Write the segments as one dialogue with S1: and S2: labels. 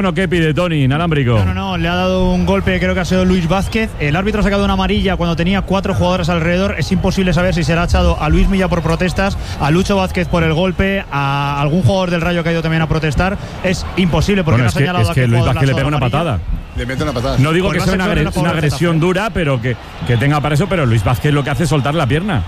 S1: Bueno, ¿qué pide Tony? Inalámbrico.
S2: No, le ha dado un golpe, creo que ha sido Luis Vázquez. El árbitro ha sacado una amarilla cuando tenía 4 jugadores alrededor. Es imposible saber si será echado a Luis Milla por protestas, a Lucho Vázquez por el golpe, a algún jugador del Rayo que ha ido también a protestar. Es imposible porque no ha señalado
S1: es que Luis Vázquez le pega una patada.
S3: Le mete una patada.
S1: No digo que sea una agresión dura, pero que tenga para eso, pero Luis Vázquez lo que hace es soltar la pierna.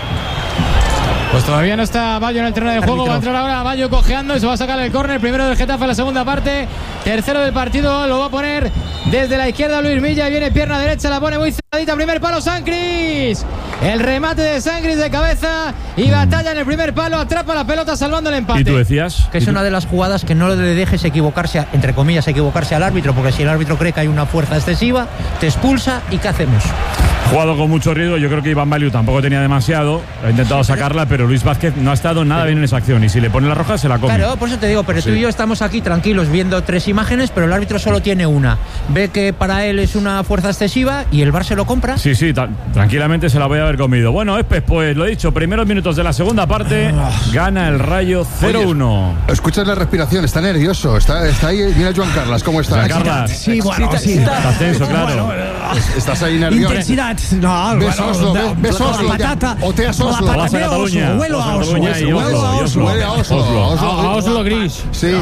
S4: Pues todavía no está Bayo en el terreno de juego. Va a entrar ahora Bayo cojeando y se va a sacar el córner. Primero del Getafe en la segunda parte. Tercero del partido. Lo va a poner desde la izquierda Luis Milla. Viene pierna derecha. La pone muy cerradita. Primer palo Sancris. El remate de Sancris de cabeza. Y batalla en el primer palo. Atrapa la pelota salvando el empate.
S1: ¿Y tú decías?
S5: Que es una de las jugadas que no le dejes equivocarse, entre comillas, equivocarse al árbitro. Porque si el árbitro cree que hay una fuerza excesiva, te expulsa. ¿Y qué hacemos?
S1: Jugado con mucho riesgo. Yo creo que Iván Baliu tampoco tenía demasiado. Ha intentado sacarla, pero Luis Vázquez no ha estado nada bien en esa acción. Y si le pone la roja, se la come.
S5: Claro, por eso te digo, pero tú y yo estamos aquí tranquilos viendo 3 imágenes, pero el árbitro solo tiene una. Ve que para él es una fuerza excesiva y el VAR se lo compra.
S1: Sí, tranquilamente se la voy a haber comido. Bueno, Espes, pues lo dicho, primeros minutos de la segunda parte. Gana el Rayo 0-1.
S3: Escuchas la respiración, está nervioso. Está ahí. Mira Joan Carlas, ¿cómo está?
S1: Joan Carlas.
S6: Sí, bueno, sí.
S1: Está tenso, claro.
S3: Estás ahí nervioso.
S6: Intensidad. No,
S3: ves Oslo, ves Oslo.
S6: La patata.
S3: O te has Oslo.
S1: Vas a Cataluña.
S6: Huelo a Oslo.
S3: Huele a
S4: Oslo gris.
S3: Sí.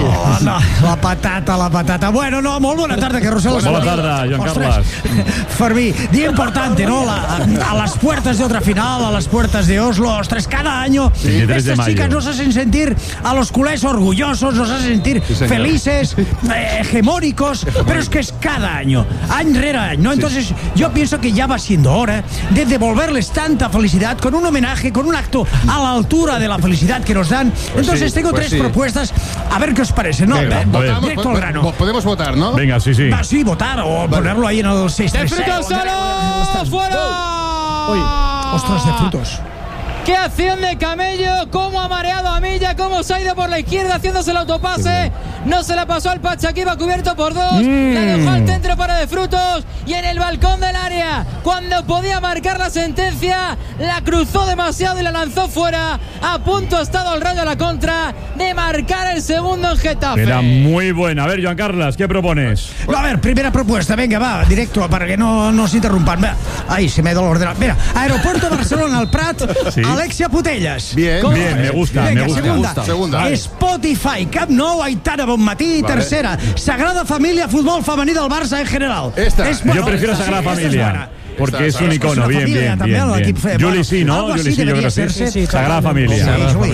S6: La patata. Bueno, no, molt bona tarda, que Rosell.
S1: Bona tarda, Joan Carles.
S6: Fermí, día importante, ¿no? A las puertas de otra final, a las puertas de Oslo. Ostras, cada año estas chicas nos hacen sentir a los culés orgullosos, nos hacen sentir felices, hegemónicos, pero es que es cada año rere año, ¿no? Entonces yo pienso que ya va siendo hora de devolverles tanta felicidad con un homenaje, con un acto a la altura de la felicidad que nos dan. Entonces tengo 3 propuestas, a ver qué os parece, ¿no?
S1: Venga,
S6: directo al grano.
S3: Podemos votar, ¿no?
S1: Venga, sí.
S6: Sí, votar o ponerlo ahí en el 636.
S4: ¡De frutos solo! ¡Fuera!
S6: Uy, ostras, de frutos.
S4: ¡Qué acción de Camello! ¡Cómo ha mareado a Milla! ¡Cómo se ha ido por la izquierda haciéndose el autopase! No se la pasó al Pachaquí, va cubierto por 2. La dejó al centro para De Frutos. Y en el balcón del área, cuando podía marcar la sentencia, la cruzó demasiado y la lanzó fuera. A punto ha estado el Rayo a la contra de marcar el segundo en Getafe.
S1: Era muy buena. A ver, Joan Carles, ¿qué propones?
S6: A ver, primera propuesta. Venga, va, directo, para que no nos interrumpan. Ahí se me da el ordenador. Mira, Aeropuerto Barcelona, al Prat.
S1: Sí.
S6: Alexia Putellas.
S3: Bien,
S1: me gusta.
S6: Segunda. Spotify, Camp Nou, Aitana Bonmatí. Vale. Tercera, Sagrada Familia, fútbol femení del Barça en general.
S1: Yo prefiero Sagrada Familia. Porque es un icono, bien. Juli sí, ¿no? Juli sí, yo creo que sí. Sagrada Familia.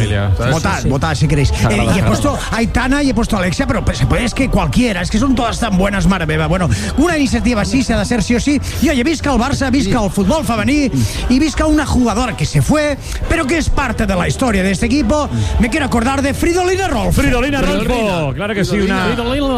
S6: Votad si queréis. Y he puesto Aitana y he puesto Alexia, pero es que cualquiera, es que son todas tan buenas, mare meva. Bueno, una iniciativa así se ha de hacer sí o sí. Y oye, visca el Barça, visca el fútbol femení y visca una jugadora que se fue, pero que es parte de la historia de este equipo. Me quiero acordar de Fridolina Rolfo.
S1: Fridolina Rolfo, claro que sí, una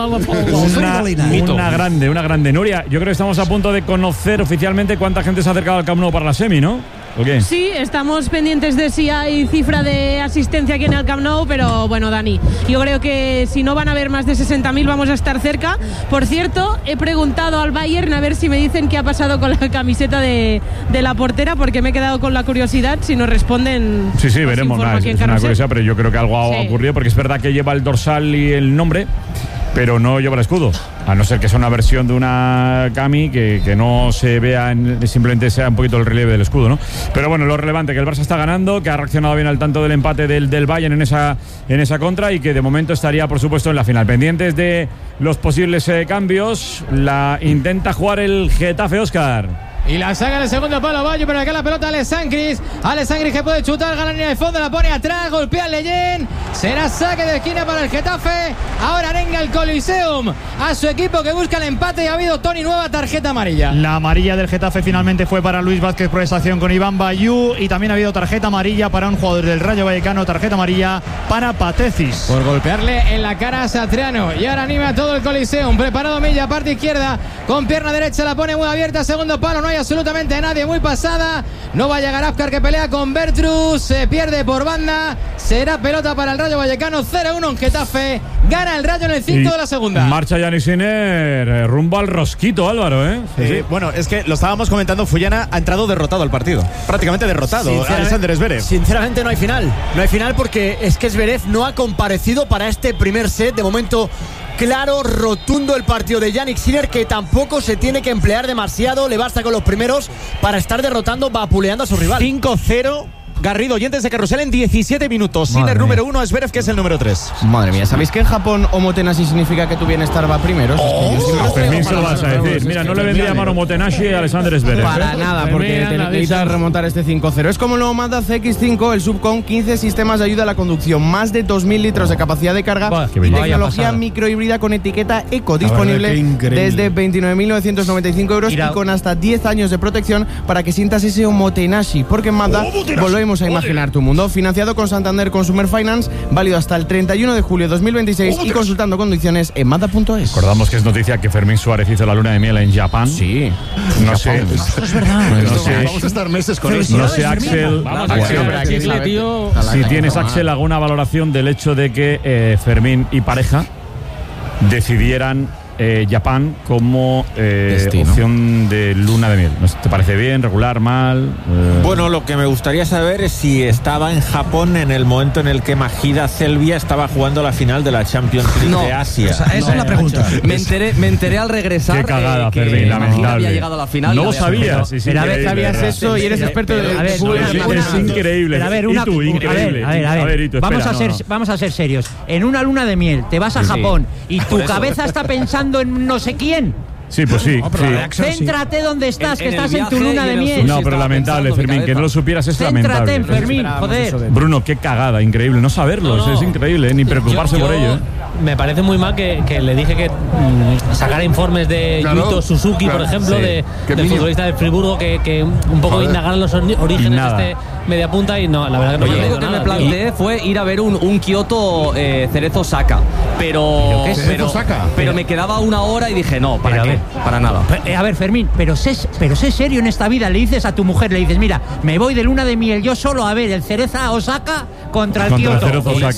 S1: grande. Nuria, yo creo que estamos a punto de conocer oficialmente cuánta gente se ha acercado al Camp Nou para la semi, ¿no? ¿O qué?
S7: Sí, estamos pendientes de si hay cifra de asistencia aquí en el Camp Nou, pero bueno, Dani, yo creo que si no van a haber más de 60.000 vamos a estar cerca. Por cierto, he preguntado al Bayern a ver si me dicen qué ha pasado con la camiseta de la portera, porque me he quedado con la curiosidad. Si nos responden,
S1: sí, veremos. Es una curiosidad, pero yo creo que algo ha ocurrido, porque es verdad que lleva el dorsal y el nombre, pero no lleva el escudo, a no ser que sea una versión de una cami que no se vea, simplemente sea un poquito el relieve del escudo, ¿no? Pero bueno, lo relevante, que el Barça está ganando, que ha reaccionado bien al tanto del empate del Bayern en esa contra, y que de momento estaría, por supuesto, en la final. Pendientes de los posibles cambios, la intenta jugar el Getafe, Óscar.
S4: Y la saca en el segundo palo Bayo, pero acá la pelota Alex Sancris que puede chutar, gana la línea de fondo, la pone atrás, golpea a Leyen. Será saque de esquina para el Getafe. Ahora arenga el Coliseum a su equipo, que busca el empate, y ha habido Tony nueva tarjeta amarilla.
S2: La amarilla del Getafe finalmente fue para Luis Vázquez por esa acción con Iván Baliu, y también ha habido tarjeta amarilla para un jugador del Rayo Vallecano, tarjeta amarilla para Patecis
S4: por golpearle en la cara a Satriano. Y ahora anima a todo el Coliseum, preparado Milla, parte izquierda, con pierna derecha la pone muy abierta, segundo palo, no hay absolutamente nadie, muy pasada, no va a llegar Azcar, que pelea con Bertrus, se pierde por banda, será pelota para el Rayo Vallecano. 0-1 en Getafe, gana el Rayo en el 5 de la segunda.
S1: Marcha Gianni Sinner rumbo al Rosquito, Álvaro, ¿eh?
S8: Sí. Bueno, es que lo estábamos comentando, Fullana ha entrado derrotado al partido, prácticamente derrotado. Alexander Zverev.
S9: Sinceramente no hay final porque es que Zverev no ha comparecido para este primer set. De momento claro, rotundo el partido de Yannick Sinner, que tampoco se tiene que emplear demasiado, le basta con los primeros para estar derrotando, vapuleando a su rival.
S8: 5-0. Garrido, oyentes de Carrusel en 17 minutos. Sinner número 1, Zverev, que es el número 3.
S10: Madre mía, ¿sabéis que en Japón Omotenashi significa que tu bienestar va primero?
S1: Fermín se lo vas a decir. Mira, no le vendría a llamar Omotenashi a Alexander Zverev.
S10: Para nada, porque necesitas remontar este 5-0. Es como el nuevo Mazda CX-5, el sub con 15 sistemas de ayuda a la conducción, más de 2.000 litros de capacidad de carga y tecnología microhíbrida con etiqueta eco, disponible desde 29.995 euros y con hasta 10 años de protección para que sientas ese Omotenashi, porque en Mazda volvemos a imaginar tu mundo. Financiado con Santander Consumer Finance, válido hasta el 31 de julio de 2026 y consultando condiciones en Mazda.es.
S1: Recordamos que es noticia que Fermín Suárez hizo la luna de miel en Japón.
S10: Sí.
S1: No sé.
S6: Esto es verdad.
S1: No sé.
S3: Vamos a estar meses con eso.
S1: No sé, Axel. Si tienes, Axel, alguna valoración del hecho de que Fermín y pareja decidieran Japón como opción de luna de miel. ¿Te parece bien, regular, mal?
S11: Bueno, lo que me gustaría saber es si estaba en Japón en el momento en el que Majida Selvia estaba jugando la final de la Champions League de Asia.
S6: Esa es la pregunta.
S12: Me enteré al regresar.
S1: Qué cagada,
S12: que
S1: Fermín, lamentable.
S12: había llegado a la final.
S1: No lo sabías.
S10: Pero a ver, sabías eso y eres experto de
S1: Es increíble.
S5: A ver,
S1: increíble.
S5: A ver, vamos a ser serios. En una luna de miel te vas a Japón y tu cabeza está pensando en no sé quién.
S1: Sí, pues sí.
S5: Céntrate donde estás, que estás en tu luna de miel.
S1: No, pero lamentable, Fermín, que no lo supieras es lamentable.
S5: Céntrate, Fermín, joder.
S1: Bruno, qué cagada, increíble. No saberlo, es increíble, ni preocuparse por ello.
S13: Me parece muy mal que le dije que sacara informes de Yuito Suzuki, por ejemplo, del futbolista de Friburgo, que un poco indagaran los orígenes de este mediapunta, y no, la verdad que no.
S12: Lo único que me planteé fue ir a ver un Kioto Cerezo Osaka, pero me quedaba una hora y dije no, ¿para qué? Para nada.
S5: A ver, Fermín, pero sé serio en esta vida. Le dices a tu mujer, le dices, mira, me voy de luna de miel yo solo a ver el Cereza Osaka contra el Kioto.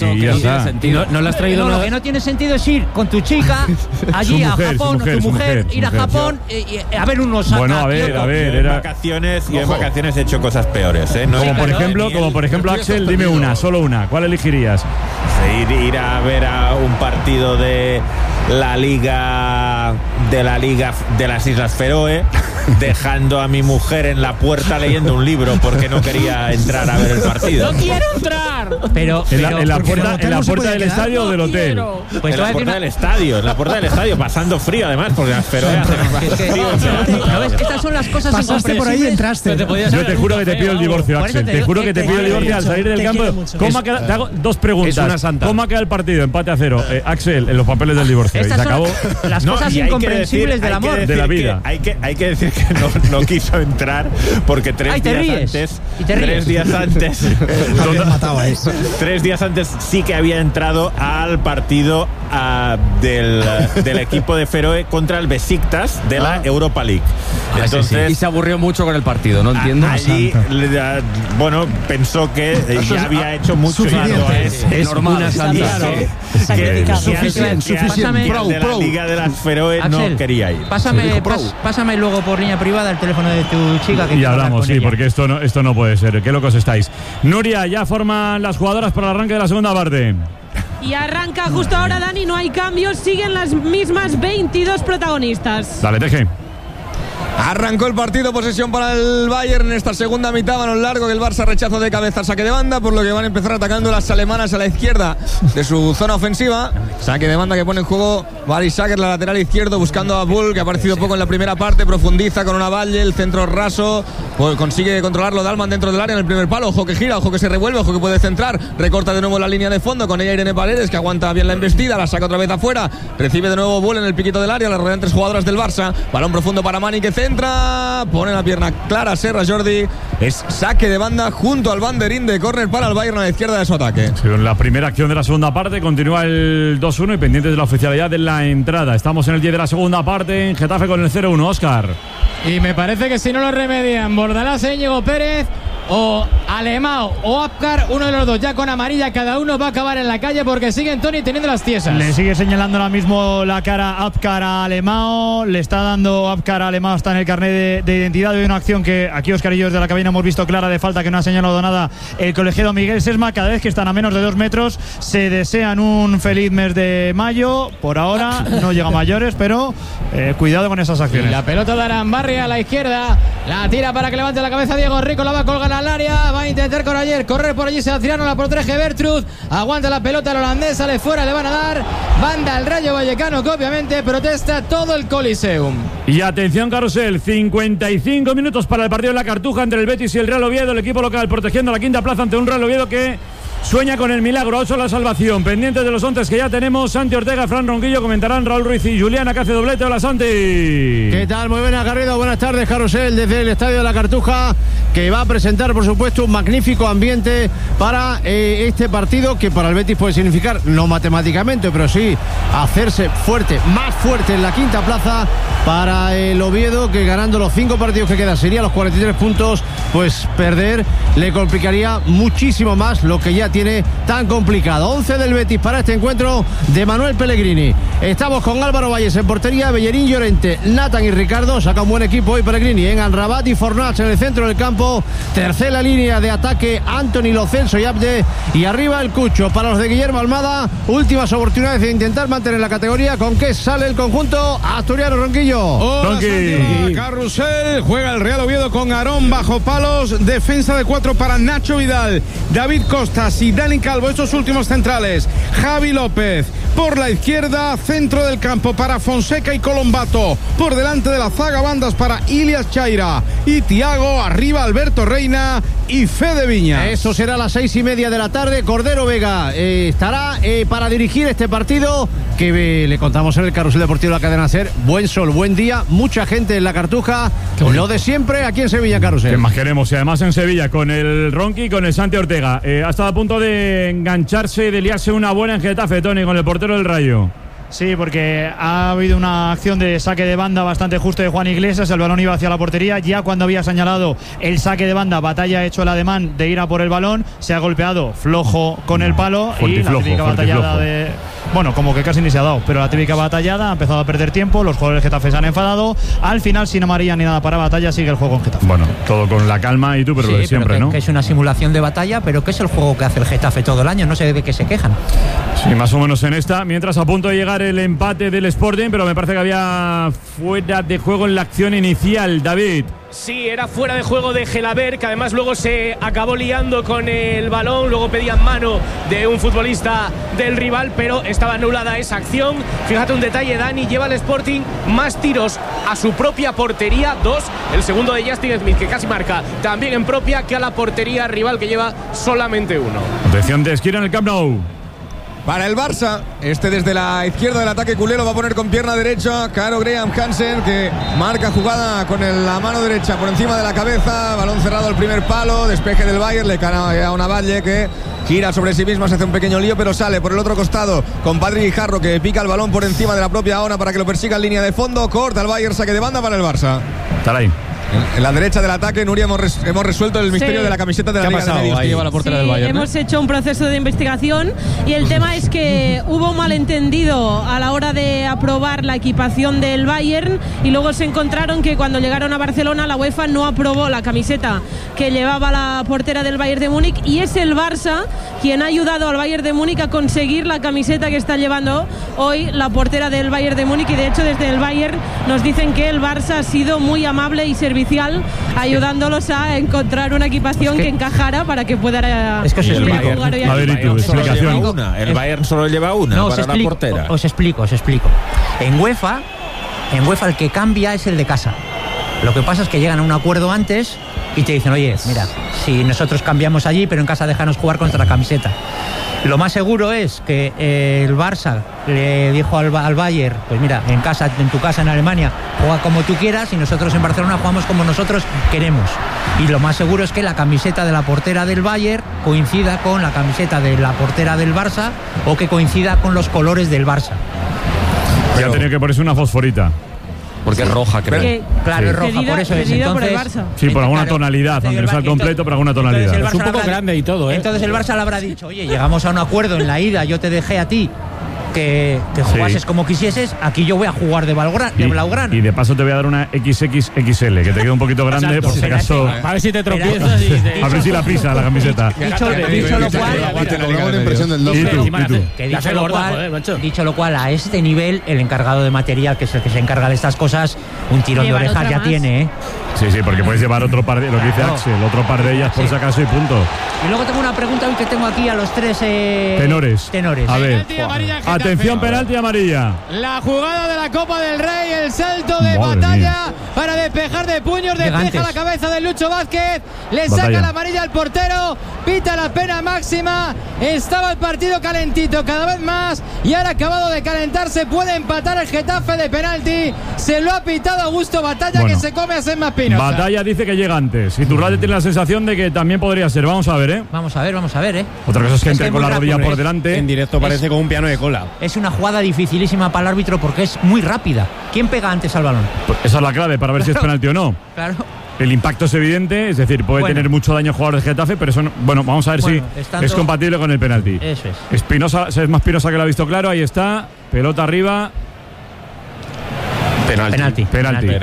S13: No le has traído
S5: nada. Lo que no tiene sentido es ir con tu chica allí a Japón, tu mujer, ir a Japón a ver un Osaka.
S1: Bueno, a ver,
S11: era vacaciones. Yo en vacaciones he hecho cosas peores, ¿eh? No,
S1: como por ejemplo, Axel, dime solo una. ¿Cuál elegirías?
S11: Ir a ver a un partido de la Liga de las Islas Feroe, dejando a mi mujer en la puerta leyendo un libro porque no quería entrar a ver el partido.
S13: ¡No quiero entrar!
S5: Pero
S1: en la puerta del estadio o del hotel.
S5: Pues
S11: en la puerta del estadio, pasando frío además, porque las Feroe hacen frío.
S5: ¿No ves? Estas son las cosas
S6: pasaste por ahí y entraste.
S1: Yo te juro que te pido el divorcio, Axel. Te juro que te pido el divorcio al salir del campo. Te hago dos preguntas. ¿Cómo ha quedado el partido? Empate a 0. Axel, en los papeles del divorcio.
S5: Estas
S1: se acabó.
S5: Son las cosas incomprensibles del amor.
S1: De la vida.
S11: Hay que decir que no quiso entrar porque 3 días antes 3 días antes sí que había entrado al partido del equipo de Feroe contra el Besiktas de la Europa League. Entonces,
S12: y se aburrió mucho con el partido, no entiendo.
S11: Allí, pensó que ya había hecho mucho.
S12: Es normal.
S11: Una santa. Suficiente. De la Liga de las Feroe no quería ir.
S5: Pásame luego por línea privada el teléfono de tu chica.
S1: Y hablamos, sí, porque esto no puede ser. Qué locos estáis. Nuria, ya forman las jugadoras para el arranque de la segunda parte.
S7: Y arranca justo ahora, Dani, no hay cambios, siguen las mismas 22 protagonistas.
S1: Dale, Teje.
S14: Arrancó el partido, posesión para el Bayern en esta segunda mitad, balón largo que el Barça rechazo de cabeza, saque de banda, por lo que van a empezar atacando las alemanas a la izquierda de su zona ofensiva. Saque de banda que pone en juego Bari Sager, la lateral izquierdo, buscando a Bull, que ha aparecido poco en la primera parte, profundiza con una Valle, el centro raso, pues consigue controlarlo Dalman dentro del área en el primer palo, ojo que gira, ojo que se revuelve, ojo que puede centrar, recorta de nuevo la línea de fondo, con ella Irene Paredes, que aguanta bien la embestida, la saca otra vez afuera, recibe de nuevo Bull en el piquito del área, la rodean 3 jugadoras del Barça, balón profundo para Mani que centra, pone la pierna clara Serra Jordi, es saque de banda junto al banderín de córner para el Bayern a la izquierda de su ataque.
S1: Sí, en la primera acción de la segunda parte continúa el 2-1 y pendientes de la oficialidad de la entrada. Estamos en el 10 de la segunda parte en Getafe con el 0-1, Óscar.
S4: Y me parece que si no lo remedian Bordalás, Íñigo Pérez o Alemão o Apcar, uno de los dos ya con amarilla, cada uno va a acabar en la calle porque siguen Tony teniendo las tiesas.
S2: Le sigue señalando ahora mismo la cara Apcar a Alemão, le está dando Apcar a Alemão, está en el carnet de identidad. Hay una acción que aquí Oscarillos de la cabina hemos visto clara de falta, que no ha señalado nada el colegiado Miguel Sesma. Cada vez que están a menos de 2 metros se desean un feliz mes de mayo. Por ahora no llega a mayores, pero cuidado con esas acciones.
S4: Y la pelota de Arambarri a la izquierda, la tira para que levante la cabeza Diego Rico, la va a colgar al área, va a intentar correr por allí, se la tiraron, la protege Bertrud, aguanta la pelota el holandés, sale fuera, le van a dar banda al Rayo Vallecano, que obviamente protesta todo el Coliseum.
S1: Y atención, carrusel, 55 minutos para el partido de la Cartuja entre el Betis y el Real Oviedo, el equipo local protegiendo la quinta plaza ante un Real Oviedo que sueña con el milagro, 8 la salvación. Pendientes de los 11 que ya tenemos, Santi Ortega, Fran Ronquillo, comentarán Raúl Ruiz y Juliana, que hace doblete. Hola, Santi.
S15: ¿Qué tal? Muy buenas, Garrido. Buenas tardes, carrusel, desde el Estadio de la Cartuja, que va a presentar, por supuesto, un magnífico ambiente para este partido, que para el Betis puede significar, no matemáticamente, pero sí hacerse fuerte, más fuerte en la quinta plaza. Para el Oviedo, que ganando los 5 partidos que quedan, sería los 43 puntos, pues perder le complicaría muchísimo más lo que ya tiene tan complicado. 11 del Betis para este encuentro de Manuel Pellegrini. Estamos con Álvaro Valles en portería, Bellerín, Llorente, Nathan y Ricardo. Saca un buen equipo hoy Pellegrini en Amrabat y Fornals en el centro del campo. Tercera línea de ataque, Anthony, Lo Celso y Abde, y arriba el Cucho. Para los de Guillermo Almada, últimas oportunidades de intentar mantener la categoría. ¿Con qué sale el conjunto asturiano, Ronquillo?
S16: Hola, Santiago, carrusel. Juega el Real Oviedo con Aarón bajo palos, defensa de 4 para Nacho Vidal, David Costas y Dani Calvo, estos últimos centrales. Javi López por la izquierda, centro del campo para Fonseca y Colombato, por delante de la zaga bandas para Ilias Chaira y Tiago, arriba Alberto Reina y Fede Viñas.
S15: Eso será a las 6:30 de la tarde. Cordero Vega estará para dirigir este partido, que le contamos en el carrusel deportivo de la cadena SER. Buen sol, buen día, mucha gente en la Cartuja, lo de siempre aquí en Sevilla, carrusel.
S1: ¿Qué más queremos? Y además en Sevilla, con el Ronqui y con el Santi Ortega. Ha estado a punto de engancharse y de liarse una buena en Getafe, Tony, con el portero del Rayo.
S2: Sí, porque ha habido una acción de saque de banda bastante justo de Juan Iglesias. El balón iba hacia la portería. Ya cuando había señalado el saque de banda, Batalla ha hecho el ademán de ir a por el balón. Se ha golpeado flojo con el palo. Y la típica batallada de... Bueno, como que casi ni se ha dado, pero la típica batallada ha empezado a perder tiempo. Los jugadores de Getafe se han enfadado. Al final, sin amarilla ni nada para Batalla, sigue el juego en Getafe.
S1: Bueno, todo con la calma y tú, pero
S5: sí,
S1: lo de siempre,
S5: pero
S1: ¿no?
S5: Que es una simulación de Batalla, pero que es el juego que hace el Getafe todo el año. No sé de qué se quejan.
S1: Sí, más o menos en esta. Mientras, a punto de llegar el empate del Sporting, pero me parece que había fuera de juego en la acción inicial, David.
S17: Sí, era fuera de juego de Gelabert, que además luego se acabó liando con el balón, luego pedían mano de un futbolista del rival, pero estaba anulada esa acción. Fíjate un detalle, Dani, lleva al Sporting más tiros a su propia portería, 2, el segundo de Justin Smith, que casi marca también en propia, que a la portería rival, que lleva solamente 1.
S1: Atención de esquina en el Camp Nou.
S14: Para el Barça, desde la izquierda del ataque culero va a poner con pierna derecha Caro Graham Hansen, que marca jugada con la mano derecha por encima de la cabeza, balón cerrado al primer palo, despeje del Bayern, le cae a una Valle que gira sobre sí misma, se hace un pequeño lío, pero sale por el otro costado con Padre Guijarro, que pica el balón por encima de la propia Ona para que lo persiga en línea de fondo, corta el Bayern, saque de banda para el Barça.
S1: Está ahí.
S14: En la derecha del ataque, Nuria, hemos resuelto el misterio de la camiseta de la Liga de Medios que lleva la portera del Bayern.
S7: Hemos hecho un proceso de investigación y el tema es que hubo un malentendido a la hora de aprobar la equipación del Bayern y luego se encontraron que cuando llegaron a Barcelona la UEFA no aprobó la camiseta que llevaba la portera del Bayern de Múnich, y es el Barça quien ha ayudado al Bayern de Múnich a conseguir la camiseta que está llevando hoy la portera del Bayern de Múnich, y de hecho desde el Bayern nos dicen que el Barça ha sido muy amable y servicial ayudándolos a encontrar una equipación que encajara para que pueda
S11: jugar hoy aquí. El Bayern solo lleva una para la portera.
S5: Os explico. En UEFA el que cambia es el de casa. Lo que pasa es que llegan a un acuerdo antes y te dicen, oye, mira, si nosotros cambiamos allí, pero en casa déjanos jugar contra la camiseta. Lo más seguro es que el Barça le dijo al Bayern, pues mira, en tu casa en Alemania juega como tú quieras y nosotros en Barcelona jugamos como nosotros queremos. Y lo más seguro es que la camiseta de la portera del Bayern coincida con la camiseta de la portera del Barça, o que coincida con los colores del Barça.
S1: Ya tenía que ponerse una fosforita.
S12: Porque es roja, creo.
S5: Claro, es roja, por eso es. Entonces,
S1: sí, por alguna tonalidad, aunque no sea completo, por alguna tonalidad.
S13: Es un poco grande y todo, ¿eh?
S5: Entonces el Barça le habrá dicho, oye, llegamos a un acuerdo en la ida, yo te dejé a ti que jugases como quisieses, aquí yo voy a jugar de blaugrana.
S1: Y de paso te voy a dar una XXXL, que te queda un poquito grande. Exacto. Por si acaso.
S13: A ver si te tropiezas
S1: a ver si la pisa la camiseta.
S5: Dicho lo cual, a este nivel, el encargado de material, que es el que se encarga de estas cosas, un tirón de orejas ya tiene, ¿eh?
S1: Sí, porque puedes llevar otro par de, lo que dice Axel, otro par de ellas por si acaso y punto.
S5: Y luego tengo una pregunta hoy que tengo aquí a los tres
S1: tenores.
S5: A
S1: ver, atención, penalti amarilla.
S4: La jugada de la Copa del Rey, el salto de Batalla para despejar de puños, despeja la cabeza de Lucho Vázquez, le saca la amarilla al portero, pita la pena máxima. Estaba el partido calentito cada vez más y ahora acabado de calentarse, puede empatar el Getafe de penalti. Se lo ha pitado Augusto Batalla, que se come a Sema Espinosa.
S1: Batalla dice que llega antes. Y Iturralde tiene la sensación de que también podría ser. Vamos a ver, ¿eh?
S5: Vamos a ver, ¿eh?
S1: Otra cosa es que entre con la rodilla por delante.
S8: En directo parece como un piano de cola.
S5: Es una jugada dificilísima para el árbitro porque es muy rápida. ¿Quién pega antes al balón?
S1: Pues esa es la clave para ver si es penalti o no.
S5: Claro.
S1: El impacto es evidente, es decir, puede tener mucho daño al jugador de Getafe, pero eso no, vamos a ver si es compatible con el penalti.
S5: Eso es.
S1: Espinosa es más Espinosa que lo ha visto claro, ahí está, pelota arriba.
S5: Penalti.
S1: Penalti.
S5: Qué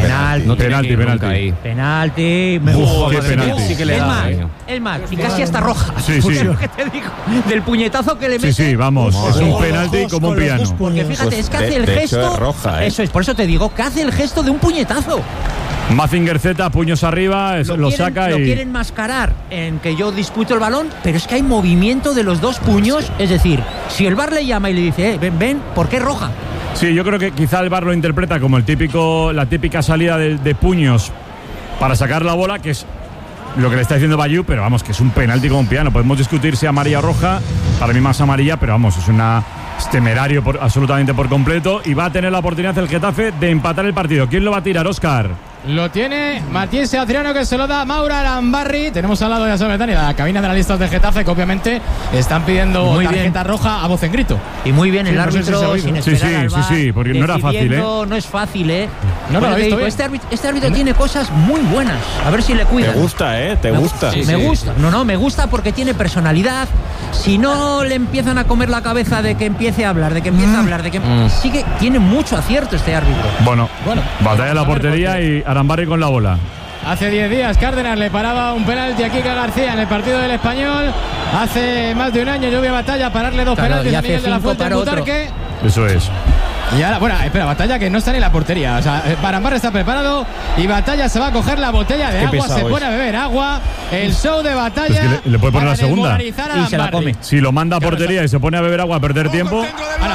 S1: penalti.
S5: Sí que le da. Es más, y casi hasta roja.
S1: Sí.
S5: Lo que te digo, del puñetazo que le mete.
S1: Sí, vamos. Es un penalti como un piano.
S5: Porque fíjate, es que hace el gesto.
S11: Roja,
S5: Eso es, por eso te digo, que hace el gesto de un puñetazo.
S1: Mazinger Z, puños arriba, lo saca y...
S5: Lo quieren mascarar en que yo disputo el balón, pero es que hay movimiento de los dos puños. Es decir, si el VAR le llama y le dice, ven, ¿por qué roja?
S1: Sí, yo creo que quizá el VAR lo interpreta como la típica salida de puños para sacar la bola, que es lo que le está diciendo Bayou, pero vamos, que es un penalti como un piano. Podemos discutir si amarilla o roja, para mí más amarilla, pero vamos, es temerario absolutamente por completo, y va a tener la oportunidad el Getafe de empatar el partido. ¿Quién lo va a tirar, Óscar?
S4: Lo tiene Matías Adriano, que se lo da a Maura Arambarri. Tenemos al lado de la cabina de analistas de Getafe, que obviamente están pidiendo tarjeta roja a voz en grito.
S5: Y muy bien el árbitro, sin esperar al VAR,
S1: sí, porque no era fácil, ¿eh?
S5: No es fácil, ¿eh?
S4: No lo he visto.
S5: Este árbitro tiene cosas muy buenas. A ver si le cuidan.
S11: Te gusta, ¿eh? Te gusta.
S5: Me gusta. No, me gusta porque tiene personalidad. Si no le empiezan a comer la cabeza de que empiece a hablar, sí que tiene mucho acierto este árbitro.
S1: Bueno, batalla en la portería y Arambarri con la bola.
S4: Hace 10 días Cárdenas le paraba un penalti a Kika García en el partido del Español. Hace más de un año Lluvia Batalla pararle dos penaltis a Miguel de la Fuente en Butarque.
S1: Eso es.
S4: Y ahora, espera, Batalla que no está ni en la portería. O sea, Arambarri está preparado y Batalla se va a coger la botella de agua, se pone a beber agua. El show de Batalla.
S1: Pues que le puede poner la segunda.
S5: Y se la come.
S1: Si lo manda a portería y se pone a beber agua a perder tiempo.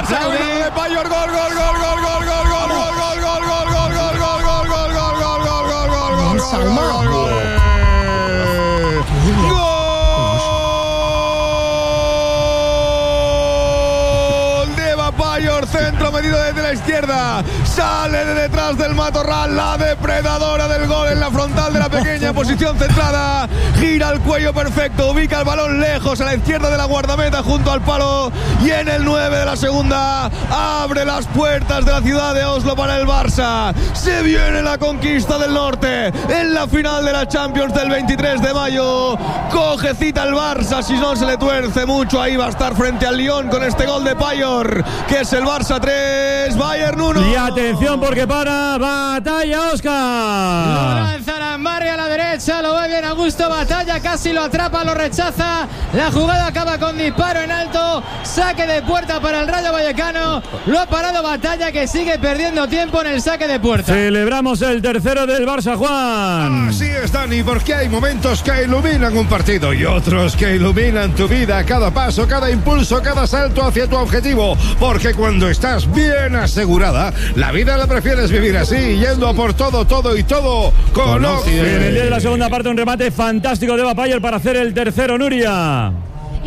S14: Centro medido desde la izquierda, sale de detrás del matorral, la depredadora del gol en la frontal de la pequeña posición centrada, gira el cuello perfecto, ubica el balón lejos a la izquierda de la guardameta junto al palo, y en el 9 de la segunda abre las puertas de la ciudad de Oslo para el Barça. Se viene la conquista del norte en la final de la Champions del 23 de mayo. Coge cita el Barça, si no se le tuerce mucho, ahí va a estar frente al Lyon con este gol de Payor, que es el Barça 3, Bayern 1.
S1: Y atención porque para Batalla, Óscar.
S4: Lo lanza Arambarri a la derecha, lo ve bien Augusto Batalla, casi lo atrapa, lo rechaza. La jugada acaba con disparo en alto, saque de puerta para el Rayo Vallecano. Lo ha parado Batalla, que sigue perdiendo tiempo en el saque de puerta.
S1: Celebramos el tercero del Barça, Juan.
S18: Así es, Dani, porque hay momentos que iluminan un partido y otros que iluminan tu vida, cada paso, cada impulso, cada salto hacia tu objetivo, porque cuando estás bien asegurada, la vida la prefieres vivir así, yendo a por todo con Occident.
S1: En el día de la segunda parte, un remate fantástico de Bapayer para hacer el tercero, Nuria.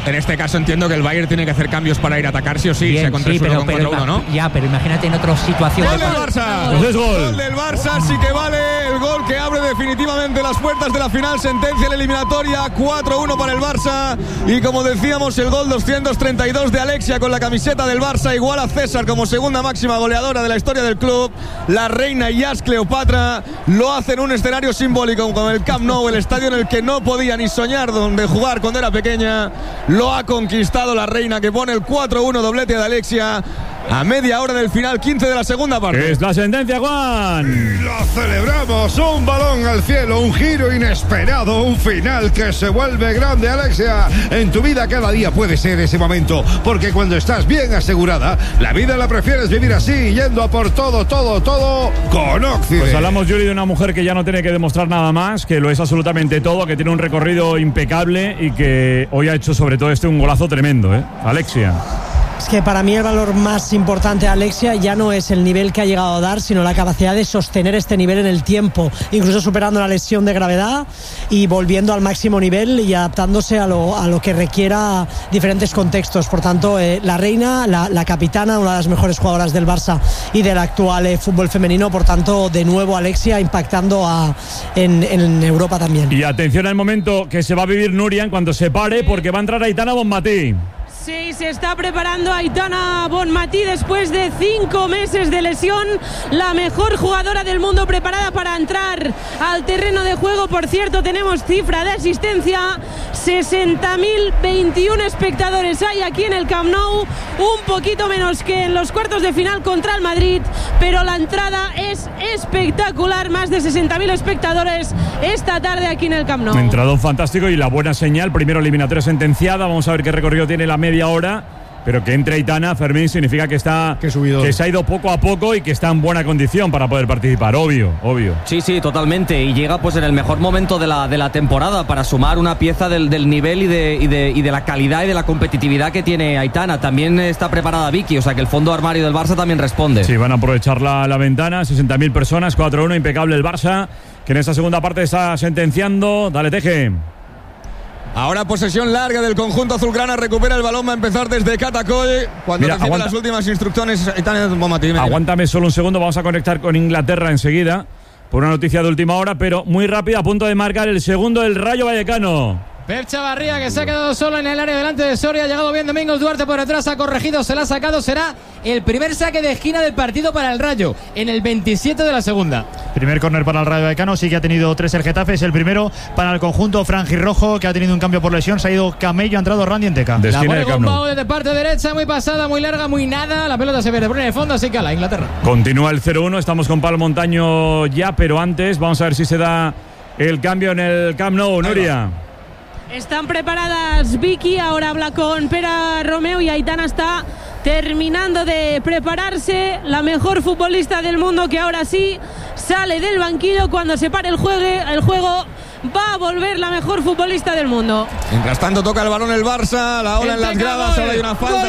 S14: En este caso entiendo que el Bayern tiene que hacer cambios para ir a atacar sí o sí,
S5: Bien,
S14: sea con 3-1 con 4-1, ¿no?
S5: Ya, pero imagínate en otra situación.
S14: ¡Gol del Barça!
S1: Pues es gol.
S14: Gol del Barça, sí que vale. El gol que abre definitivamente las puertas de la final. Sentencia la eliminatoria. 4-1 para el Barça. Y como decíamos, el gol 232 de Alexia con la camiseta del Barça. Igual a César como segunda máxima goleadora de la historia del club. La reina Yas Cleopatra lo hace en un escenario simbólico como el Camp Nou, el estadio en el que no podía ni soñar donde jugar cuando era pequeña. Lo ha conquistado la reina, que pone el 4-1, doblete de Alexia a media hora del final, 15 de la segunda parte.
S1: Es la sentencia, Juan.
S18: Lo celebramos, un balón al cielo, un giro inesperado, un final que se vuelve grande, Alexia. En tu vida cada día puede ser ese momento, porque cuando estás bien asegurada, la vida la prefieres vivir así, yendo a por todo con Occident.
S1: Pues hablamos, Yuri, de una mujer que ya no tiene que demostrar nada más, que lo es absolutamente todo, que tiene un recorrido impecable y que hoy ha hecho sobre todo un golazo tremendo, Alexia.
S19: Es que para mí el valor más importante de Alexia ya no es el nivel que ha llegado a dar, sino la capacidad de sostener este nivel en el tiempo, incluso superando la lesión de gravedad y volviendo al máximo nivel y adaptándose a lo que requiera diferentes contextos. Por tanto, la reina, la capitana, una de las mejores jugadoras del Barça y del actual fútbol femenino. Por tanto, de nuevo Alexia impactando en Europa también.
S1: Y atención al momento que se va a vivir Nuria en cuanto se pare, porque va a entrar Aitana Bonmatí.
S7: Sí, se está preparando Aitana Bonmatí después de 5 meses de lesión. La mejor jugadora del mundo preparada para entrar al terreno de juego. Por cierto, tenemos cifra de asistencia. 60.021 espectadores hay aquí en el Camp Nou. Un poquito menos que en los cuartos de final contra el Madrid. Pero la entrada es espectacular. Más de 60.000 espectadores esta tarde aquí en el Camp Nou.
S1: Entrado fantástico y la buena señal. Primero eliminatoria sentenciada. Vamos a ver qué recorrido tiene la media hora, pero que entre Aitana, Fermín, significa que se ha ido poco a poco y que está en buena condición para poder participar, obvio.
S12: Sí, totalmente, y llega pues en el mejor momento de la temporada para sumar una pieza del nivel y de la calidad y de la competitividad que tiene Aitana. También está preparada Vicky, o sea que el fondo armario del Barça también responde.
S1: Sí, van a aprovechar la ventana, 60.000 personas, 4-1, impecable el Barça, que en esta segunda parte está sentenciando. Dale, Teje.
S14: Ahora posesión larga del conjunto azulgrana, recupera el balón, va a empezar desde Catacoy. Cuando recibe las últimas instrucciones,
S1: aguántame solo un segundo, vamos a conectar con Inglaterra enseguida por una noticia de última hora, pero muy rápida, a punto de marcar el segundo del Rayo Vallecano.
S4: Pep Chavarría, que se ha quedado solo en el área delante de Soria. Ha llegado bien Domingos Duarte por detrás, ha corregido, se la ha sacado. Será el primer saque de esquina del partido para el Rayo en el 27 de la segunda.
S2: Primer córner para el Rayo Vallecano. Sí que ha tenido 3 el Getafe. Es el primero para el conjunto franjirrojo, que ha tenido un cambio por lesión. Se ha ido Camello, ha entrado Randy Enteca.
S4: La pone con Pau desde parte derecha, muy pasada, muy larga, muy nada. La pelota se pierde por en el fondo, así que a la Inglaterra.
S1: Continúa el 0-1. Estamos con Pablo Montaño ya, pero antes vamos a ver si se da el cambio en el Camp Nou, Nuria.
S7: Están preparadas Vicky, ahora habla con Pera Romeo y Aitana está terminando de prepararse. La mejor futbolista del mundo, que ahora sí sale del banquillo cuando se pare el juego. Va a volver la mejor futbolista del mundo.
S14: Mientras tanto toca el balón el Barça, la ola en las gradas, ahora hay una falta.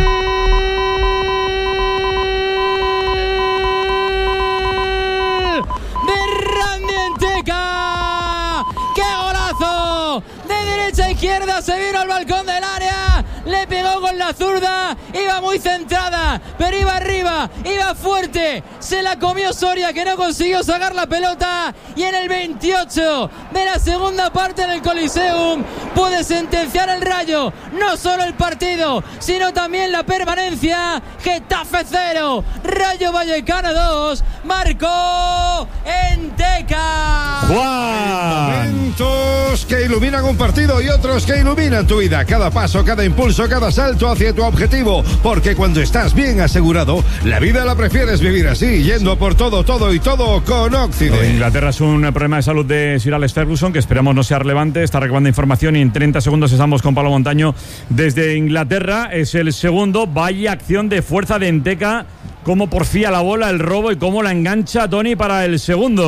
S4: De Randy Enteca. ¡Qué golazo! De derecha a izquierda se vino al balcón del área, le pegó con la zurda, iba muy centrada, pero iba arriba, iba fuerte, se la comió Soria, que no consiguió sacar la pelota, y en el 28 de la segunda parte en el Coliseum puede sentenciar el Rayo, no solo el partido, sino también la permanencia. Getafe 0, Rayo Vallecano 2, marcó Enteca.
S18: Momentos que iluminan un partido y otros que iluminan tu vida. Cada paso, cada impulso, cada salto hacia tu objetivo. Porque cuando estás bien asegurado, la vida la prefieres vivir así, yendo por todo con Occident.
S1: Inglaterra es un problema de salud de Sir Alex Ferguson, que esperamos no sea relevante. Está recabando información y en 30 segundos estamos con Pablo Montaño desde Inglaterra. Es el segundo. Vaya acción de fuerza de Enteca. Cómo porfía la bola, el robo y cómo la engancha Tony para el segundo.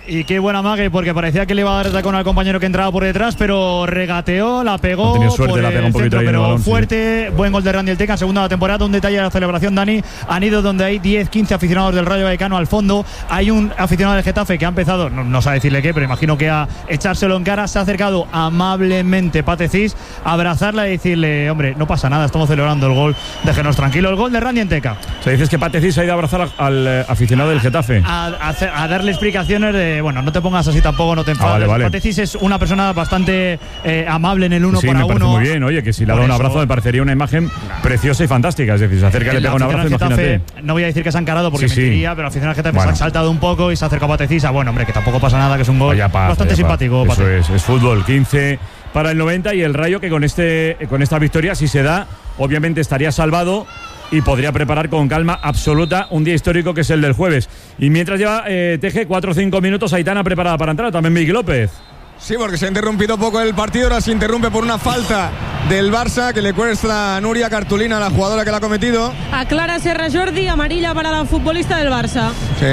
S2: Y qué buena mague, porque parecía que le iba a dar tacón al compañero que entraba por detrás, pero regateó, la pegó.
S1: Ha tenido suerte, la pegó un poquito ahí en el balón,
S2: fuerte. Sí. Buen gol de Randy Teca en segunda de la temporada. Un detalle de la celebración, Dani. Han ido donde hay 10-15 aficionados del Rayo Vallecano al fondo. Hay un aficionado del Getafe que ha empezado, no sé decirle qué, pero imagino que a echárselo en cara. Se ha acercado amablemente Pate Cis a abrazarla y decirle: hombre, no pasa nada, estamos celebrando el gol, déjenos tranquilo. El gol de Randy Teca.
S1: O sea, dices que Pate Cis ha ido a abrazar al aficionado del Getafe.
S2: A darle explicaciones de, bueno, no te pongas así tampoco, no te enfades.
S1: Vale.
S2: Pate Cis es una persona bastante amable en el uno para
S1: uno. Sí, me parece muy bien, oye, que si le ha dado un abrazo me parecería una imagen preciosa y fantástica. Es decir, se acerca y le pega un abrazo, imagínate.
S2: No voy a decir que se han encarado porque mentiría, pero al final el Getafe se han saltado un poco y se ha acercado a Pate Cis. Bueno, hombre, que tampoco pasa nada, que es un gol bastante simpático.
S1: Eso es fútbol. 15 para el 90 y el Rayo que con esta victoria, si se da, obviamente estaría salvado y podría preparar con calma absoluta un día histórico que es el del jueves. Y mientras lleva Teje 4 o 5 minutos, Aitana preparada para entrar, también Vicky López.
S14: Sí, porque se ha interrumpido poco el partido, ahora se interrumpe por una falta del Barça que le cuesta a Núria cartulina, la jugadora que la ha cometido.
S7: Aclara Serra Jordi, amarilla para la futbolista del Barça.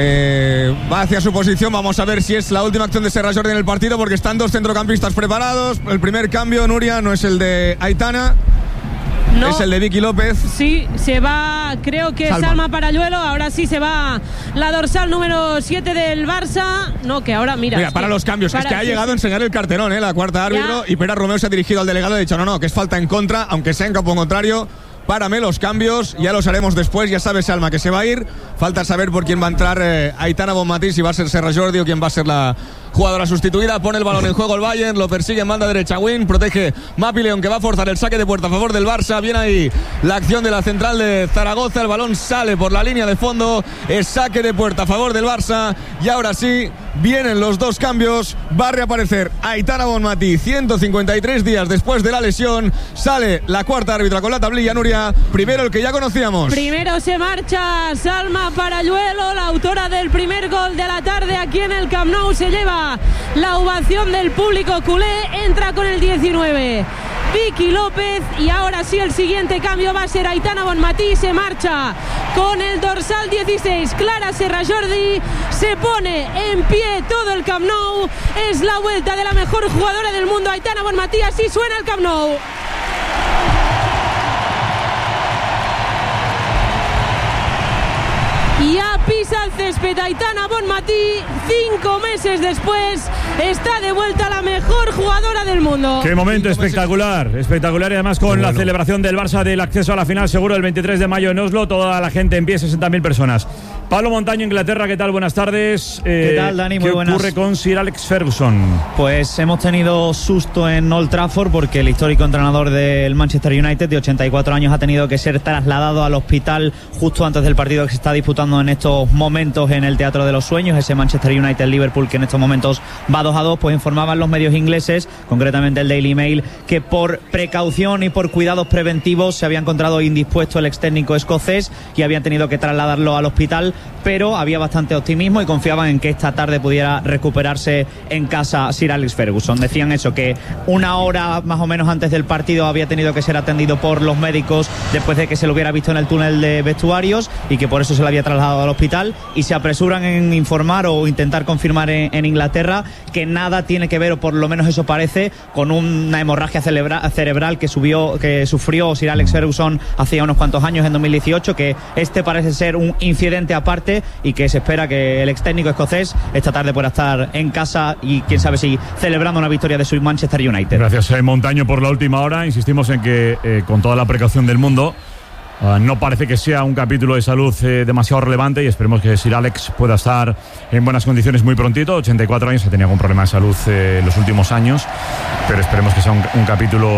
S14: Va hacia su posición, vamos a ver si es la última acción de Serra Jordi en el partido, porque están dos centrocampistas preparados. El primer cambio, Núria, no es el de Aitana. No, es el de Vicky López.
S7: Sí, se va, creo que Salma Paralluelo. Ahora sí se va la dorsal número 7 del Barça. No, que ahora, mira
S14: para los cambios. Es que ha llegado a enseñar el carterón, la cuarta árbitro. Y Pera Romeo se ha dirigido al delegado y ha dicho: no, que es falta en contra, aunque sea en campo contrario. Párame los cambios, ya los haremos después. Ya sabes, Salma, que se va a ir. Falta saber por quién va a entrar Aitana Bonmatí, si va a ser Serra Jordi o quién va a ser la jugadora sustituida. Pone el balón en juego el Bayern, lo persigue en banda derecha Win, protege Mapi León, que va a forzar el saque de puerta a favor del Barça. Viene ahí la acción de la central de Zaragoza, el balón sale por la línea de fondo, es saque de puerta a favor del Barça. Y ahora sí, vienen los dos cambios. Va a reaparecer Aitana Bonmatí 153 días después de la lesión. Sale la cuarta árbitra con la tablilla, Núria. Primero el que ya conocíamos.
S7: Primero se marcha Salma Paralluelo, la autora del primer gol de la tarde aquí en el Camp Nou. Se lleva la ovación del público culé. Entra con el 19 Vicky López. Y ahora sí, el siguiente cambio va a ser Aitana Bonmatí. Se marcha con el dorsal 16 Clara Serra Jordi. Se pone en pie todo el Camp Nou. Es la vuelta de la mejor jugadora del mundo, Aitana Bonmatí. Así suena el Camp Nou. Ya pisa el césped Aitana Bonmatí. 5 meses después está de vuelta la mejor jugadora del mundo.
S1: Qué momento espectacular, espectacular, y además con la celebración del Barça del acceso a la final seguro el 23 de mayo en Oslo, toda la gente en pie, 60.000 personas. Pablo Montaño, Inglaterra, ¿qué tal? Buenas tardes.
S20: ¿Qué tal, Dani? Muy buenas.
S1: ¿Qué ocurre con Sir Alex Ferguson?
S20: Pues hemos tenido susto en Old Trafford porque el histórico entrenador del Manchester United de 84 años ha tenido que ser trasladado al hospital justo antes del partido que se está disputando en estos momentos en el Teatro de los Sueños, ese Manchester United-Liverpool que en estos momentos va 2-2. Pues informaban los medios ingleses, concretamente el Daily Mail, que por precaución y por cuidados preventivos se había encontrado indispuesto el ex técnico escocés y habían tenido que trasladarlo al hospital, pero había bastante optimismo y confiaban en que esta tarde pudiera recuperarse en casa Sir Alex Ferguson. Decían eso, que una hora más o menos antes del partido había tenido que ser atendido por los médicos después de que se lo hubiera visto en el túnel de vestuarios y que por eso se lo había trasladado al hospital, y se apresuran en informar o intentar confirmar en Inglaterra que nada tiene que ver, o por lo menos eso parece, con una hemorragia cerebral que sufrió Sir Alex Ferguson hace unos cuantos años, en 2018, que este parece ser un incidente aparte y que se espera que el ex técnico escocés esta tarde pueda estar en casa y quién sabe si celebrando una victoria de su Manchester United.
S1: Gracias, Montaño, por la última hora. Insistimos en que con toda la precaución del mundo no parece que sea un capítulo de salud demasiado relevante, y esperemos que Sir Alex pueda estar en buenas condiciones muy prontito. 84 años, ha tenido algún problema de salud en los últimos años, pero esperemos que sea un capítulo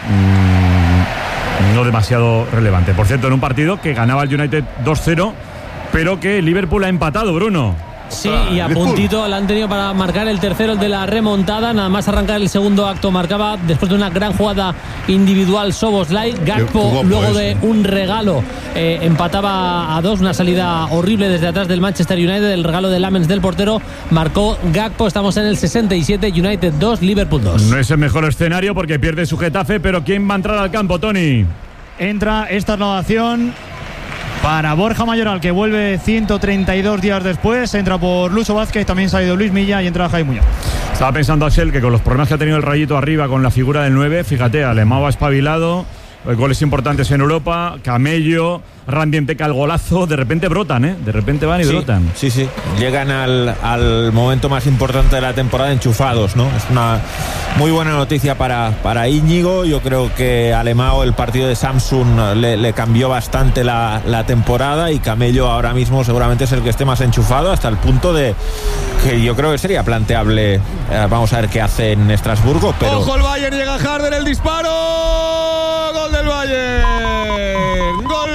S1: no demasiado relevante. Por cierto, en un partido que ganaba el United 2-0, pero que Liverpool ha empatado, Bruno.
S13: Sí, y a puntito la han tenido para marcar el tercero, el de la remontada. Nada más arrancar el segundo acto, marcaba después de una gran jugada individual Szoboszlai. Gakpo, luego de un regalo, empataba a 2, una salida horrible desde atrás del Manchester United, el regalo de Lamens del portero, marcó Gakpo. Estamos en el 67, United 2, Liverpool 2.
S1: No es el mejor escenario porque pierde su Getafe, pero ¿quién va a entrar al campo, Tony?
S2: Entra esta renovación Para Borja Mayoral, que vuelve 132 días después, entra por Lucho Vázquez, también se ha ido Luis Milla y entra Jaime Muñoz.
S1: Estaba pensando, Axel, que con los problemas que ha tenido el Rayito arriba con la figura del 9, fíjate, Alemão ha espabilado, goles importantes en Europa, Camello, Randy Enteca al golazo, de repente brotan, de repente van y brotan.
S11: Sí, llegan al momento más importante de la temporada enchufados, ¿no? Es una muy buena noticia para Íñigo. Yo creo que Alemão, el partido de Samsung le cambió bastante la temporada, y Camello ahora mismo seguramente es el que esté más enchufado, hasta el punto de que yo creo que sería planteable, vamos a ver qué hace en Estrasburgo, pero...
S14: ¡Ojo el Bayern! Llega Harder, el disparo, gol del Bayern, gol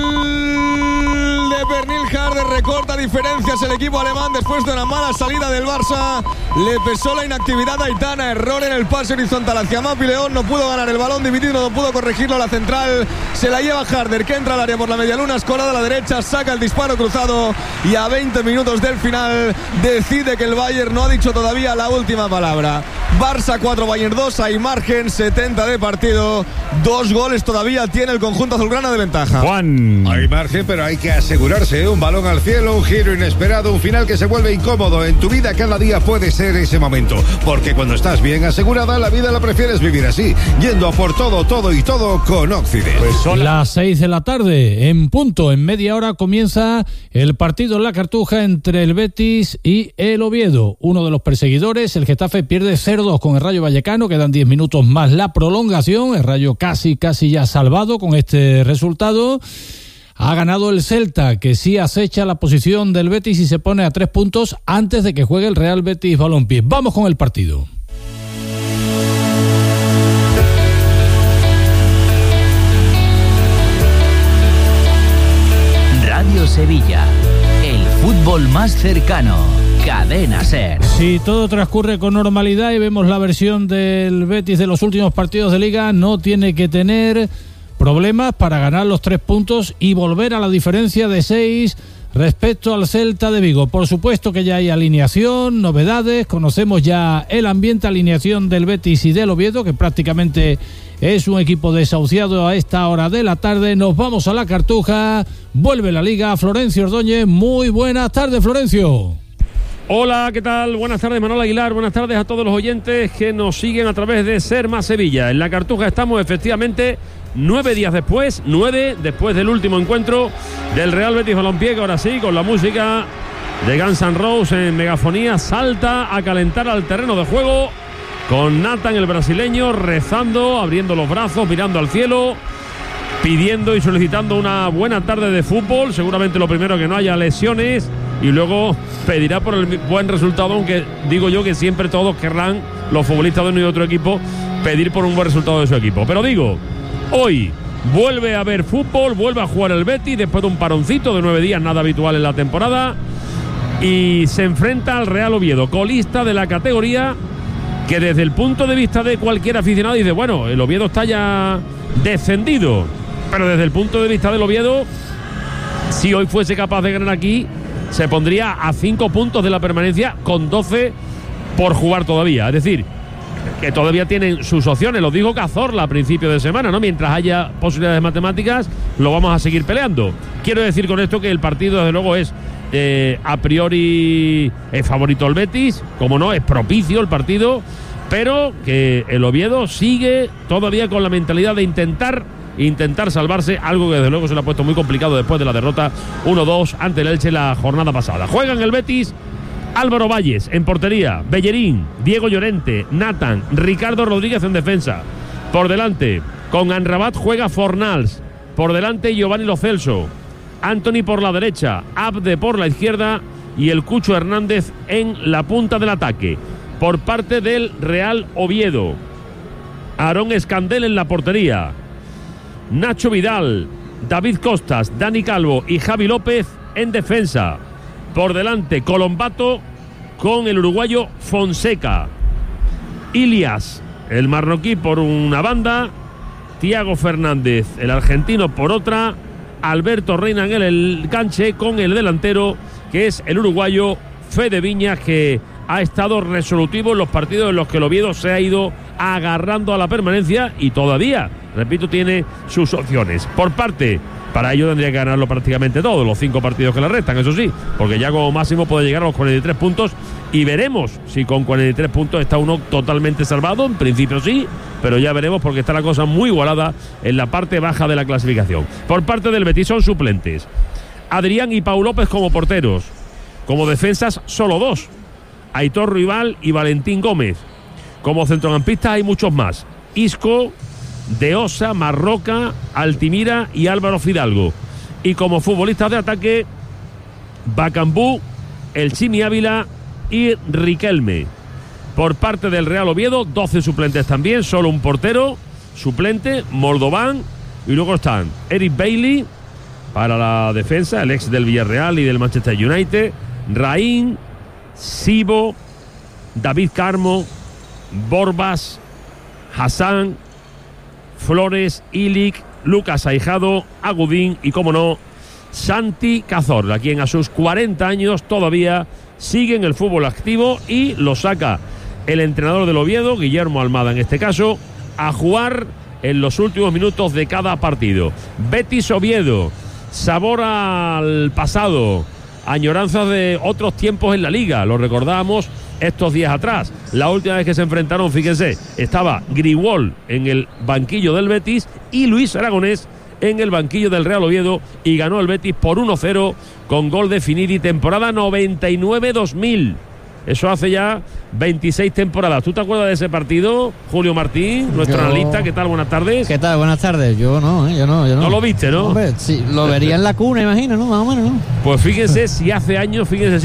S14: de Pernil Harder, recorta diferencias el equipo alemán después de una mala salida del Barça. Le pesó la inactividad a Aitana, error en el pase horizontal hacia Mapi León, no pudo ganar el balón dividido, no pudo corregirlo, la central se la lleva Harder, que entra al área por la medialuna, escolada a la derecha, saca el disparo cruzado, y a 20 minutos del final decide que el Bayern no ha dicho todavía la última palabra. Barça 4, Bayern 2, hay margen, 70 de partido, 2 goles todavía tiene el conjunto azulgrana de ventaja.
S1: Juan.
S18: Hay margen, pero hay que asegurarse, un balón al cielo, un giro inesperado, un final que se vuelve incómodo. En tu vida cada día puede ser ese momento, porque cuando estás bien asegurada, la vida la prefieres vivir así, yendo a por todo con Occident.
S21: Pues son las 6 de la tarde, en punto, en media hora comienza el partido en la Cartuja entre el Betis y el Oviedo. Uno de los perseguidores, el Getafe, pierde 0-2 con el Rayo Vallecano, quedan 10 minutos más la prolongación, el Rayo casi ya salvado con este resultado. Ha ganado el Celta, que sí acecha la posición del Betis y se pone a 3 puntos antes de que juegue el Real Betis Balompié. Vamos con el partido.
S22: Radio Sevilla, el fútbol más cercano. Cadena SER.
S21: Si todo transcurre con normalidad y vemos la versión del Betis de los últimos partidos de Liga, no tiene que tener problemas para ganar los 3 puntos y volver a la diferencia de 6 respecto al Celta de Vigo. Por supuesto que ya hay alineación, novedades, conocemos ya el ambiente, alineación del Betis y del Oviedo, que prácticamente es un equipo desahuciado a esta hora de la tarde. Nos vamos a la Cartuja, vuelve la Liga, Florencio Ordóñez. Muy buenas tardes, Florencio.
S23: Hola, ¿qué tal? Buenas tardes, Manuel Aguilar. Buenas tardes a todos los oyentes que nos siguen a través de Ser Más Sevilla. En la Cartuja estamos efectivamente 9 días después, 9 después del último encuentro del Real Betis Balompié, que ahora sí, con la música de Guns N' Roses en megafonía, salta a calentar al terreno de juego con Nathan, el brasileño, rezando, abriendo los brazos, mirando al cielo, pidiendo y solicitando una buena tarde de fútbol. Seguramente lo primero, que no haya lesiones, y luego pedirá por el buen resultado, aunque digo yo que siempre todos querrán, los futbolistas de uno y otro equipo, pedir por un buen resultado de su equipo. Pero digo, hoy vuelve a haber fútbol, vuelve a jugar el Betis después de un paroncito de 9 días, nada habitual en la temporada, y se enfrenta al Real Oviedo, colista de la categoría, que desde el punto de vista de cualquier aficionado dice, bueno, el Oviedo está ya descendido, pero desde el punto de vista del Oviedo, si hoy fuese capaz de ganar aquí, se pondría a 5 puntos de la permanencia, con 12 por jugar todavía. Es decir, que todavía tienen sus opciones. Lo dijo Cazorla a principio de semana, ¿no? Mientras haya posibilidades matemáticas, lo vamos a seguir peleando. Quiero decir con esto que el partido, desde luego, es a priori favorito el Betis, como no, es propicio el partido, pero que el Oviedo sigue todavía con la mentalidad de intentar salvarse, algo que desde luego se le ha puesto muy complicado después de la derrota 1-2 ante el Elche la jornada pasada. Juegan el Betis Álvaro Valles en portería, Bellerín, Diego Llorente, Nathan, Ricardo Rodríguez en defensa. Por delante, con Amrabat juega Fornals, por delante Giovanni Lo Celso, Anthony por la derecha, Abde por la izquierda y el Cucho Hernández en la punta del ataque. Por parte del Real Oviedo, Aarón Escandel en la portería, Nacho Vidal, David Costas, Dani Calvo y Javi López en defensa. Por delante, Colombato con el uruguayo Fonseca, Ilias, el marroquí, por una banda, Thiago Fernández, el argentino, por otra, Alberto Reina en el canche con el delantero, que es el uruguayo Fede Viñas, que ha estado resolutivo en los partidos en los que el Oviedo se ha ido agarrando a la permanencia y todavía, repito, tiene sus opciones. Por parte, para ello tendría que ganarlo prácticamente todos los 5 partidos que le restan, eso sí, porque ya como máximo puede llegar a los 43 puntos y veremos si con 43 puntos está uno totalmente salvado. En principio sí, pero ya veremos porque está la cosa muy igualada en la parte baja de la clasificación. Por parte del Betis son suplentes Adrián y Pau López como porteros. Como defensas solo 2, Aitor Rival y Valentín Gómez. Como centrocampistas hay muchos más: Isco, De Osa, Marroca, Altimira y Álvaro Fidalgo. Y como futbolistas de ataque, Bacambú, El Chimi Ávila y Riquelme. Por parte del Real Oviedo, 12 suplentes también, solo un portero suplente, Moldován, y luego están Eric Bailly para la defensa, el ex del Villarreal y del Manchester United, Raín, Sibo, David Carmo, Borbas, Hassan, Flores, Ilic, Lucas Aijado, Agudín y, como no, Santi Cazorla, quien a sus 40 años todavía sigue en el fútbol activo y lo saca el entrenador del Oviedo, Guillermo Almada en este caso, a jugar en los últimos minutos de cada partido. Betis Oviedo, sabor al pasado, añoranzas de otros tiempos en la liga, lo recordábamos estos días atrás. La última vez que se enfrentaron, fíjense, estaba Grigol en el banquillo del Betis y Luis Aragonés en el banquillo del Real Oviedo, y ganó el Betis por 1-0 con gol de Finidi, temporada 99-2000. Eso hace ya 26 temporadas. ¿Tú te acuerdas de ese partido, Julio Martín, nuestro analista? ¿Qué tal? Buenas tardes.
S3: ¿Qué tal? Buenas tardes. Yo no.
S23: No lo viste, ¿no?
S3: Hombre, sí, lo vería en la cuna, imagino, ¿no? Más o menos, ¿no?
S23: Pues fíjense si hace años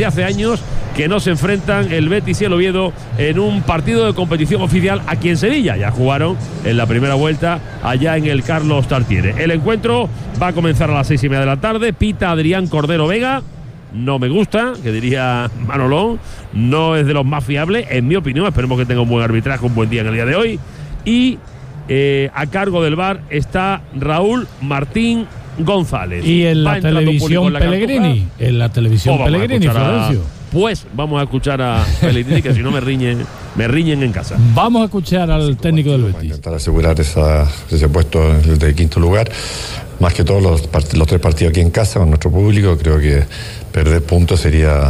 S23: que no se enfrentan el Betis y el Oviedo en un partido de competición oficial aquí en Sevilla. Ya jugaron en la primera vuelta allá en el Carlos Tartiere. El encuentro va a comenzar a las 6:30 de la tarde. Pita Adrián Cordero Vega. No me gusta, que diría Manolón, no es de los más fiables, en mi opinión. Esperemos que tenga un buen arbitraje, un buen día en el día de hoy. Y a cargo del VAR está Raúl Martín González.
S21: Y en la televisión Pellegrini. En la televisión Pellegrini, Florencio.
S23: Pues vamos a escuchar a Pellegrini, que si no me riñen en casa.
S21: Vamos a escuchar al técnico del Betis.
S9: Intentar asegurar ese puesto de quinto lugar. Más que todos los 3 partidos aquí en casa con nuestro público, creo que perder puntos sería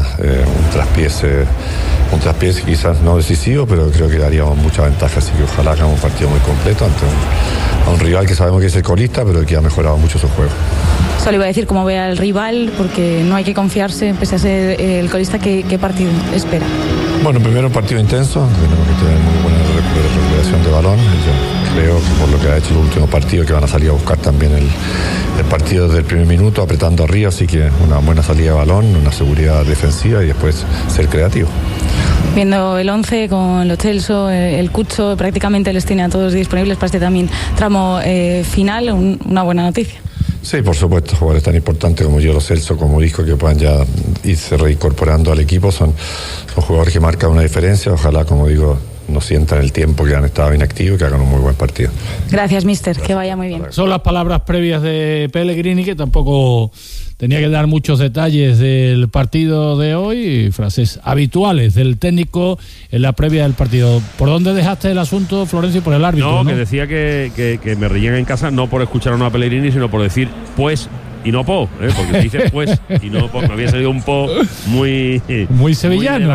S9: un traspiés quizás no decisivo, pero creo que daríamos mucha ventaja, así que ojalá hagamos un partido muy completo ante un rival que sabemos que es el colista, pero que ha mejorado mucho su juego.
S10: Solo iba a decir cómo ve al rival, porque no hay que confiarse, pese a ser el colista. ¿Qué partido espera?
S9: Bueno, primero un partido intenso, tenemos que tener muy buena recuperación de balón. Yo creo que por lo que ha hecho el último partido, que van a salir a buscar también el partido del primer minuto, apretando arriba, así que una buena salida de balón, una seguridad defensiva y después ser creativo.
S10: Viendo el 11 con Lo Celso, el Cucho, prácticamente les tiene a todos disponibles para este también tramo final, una buena noticia.
S9: Sí, por supuesto, jugadores tan importantes como Lo Celso, como Isco, que puedan ya irse reincorporando al equipo, son jugadores que marcan una diferencia. Ojalá, como digo, no sientan el tiempo que han estado inactivos y que hagan un muy buen partido.
S10: Gracias, mister, que vaya muy bien.
S21: Son las palabras previas de Pellegrini, que tampoco tenía que dar muchos detalles del partido de hoy, frases habituales del técnico en la previa del partido. ¿Por dónde dejaste el asunto, Florencio? Por el árbitro, ¿no?
S23: Que decía que me reían en casa, no por escuchar a una Pellegrini, sino por decir pues y no po, porque dice pues y no po. Me había salido un po muy
S21: sevillano,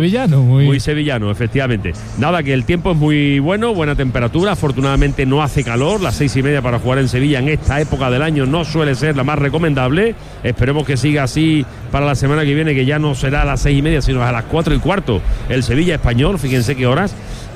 S23: muy sevillano, efectivamente. Nada, que el tiempo es muy bueno, buena temperatura, afortunadamente no hace calor. Las 6:30 para jugar en Sevilla en esta época del año no suele ser la más recomendable. Esperemos que siga así para la semana que viene, que ya no será a las 6:30, sino a las 4:15 el Sevilla Español, fíjense qué horas.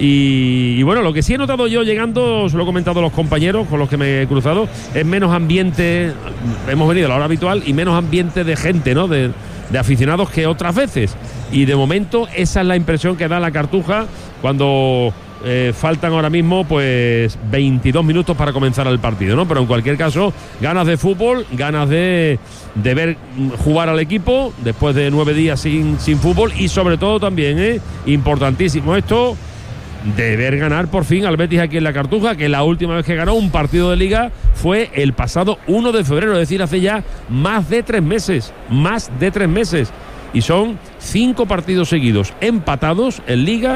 S23: Y bueno, lo que sí he notado yo llegando, se lo he comentado a los compañeros con los que me he cruzado, es menos ambiente. Hemos venido a la hora habitual y menos ambiente de gente, ¿no? De aficionados que otras veces. Y de momento esa es la impresión que da la Cartuja cuando faltan ahora mismo pues 22 minutos para comenzar el partido, ¿no? Pero en cualquier caso, ganas de fútbol, ganas de ver jugar al equipo después de 9 días sin fútbol, y sobre todo también, importantísimo esto, de ver ganar por fin al Betis aquí en la Cartuja, que la última vez que ganó un partido de Liga fue el pasado 1 de febrero, es decir, hace ya más de 3 meses, y son 5 partidos seguidos empatados en Liga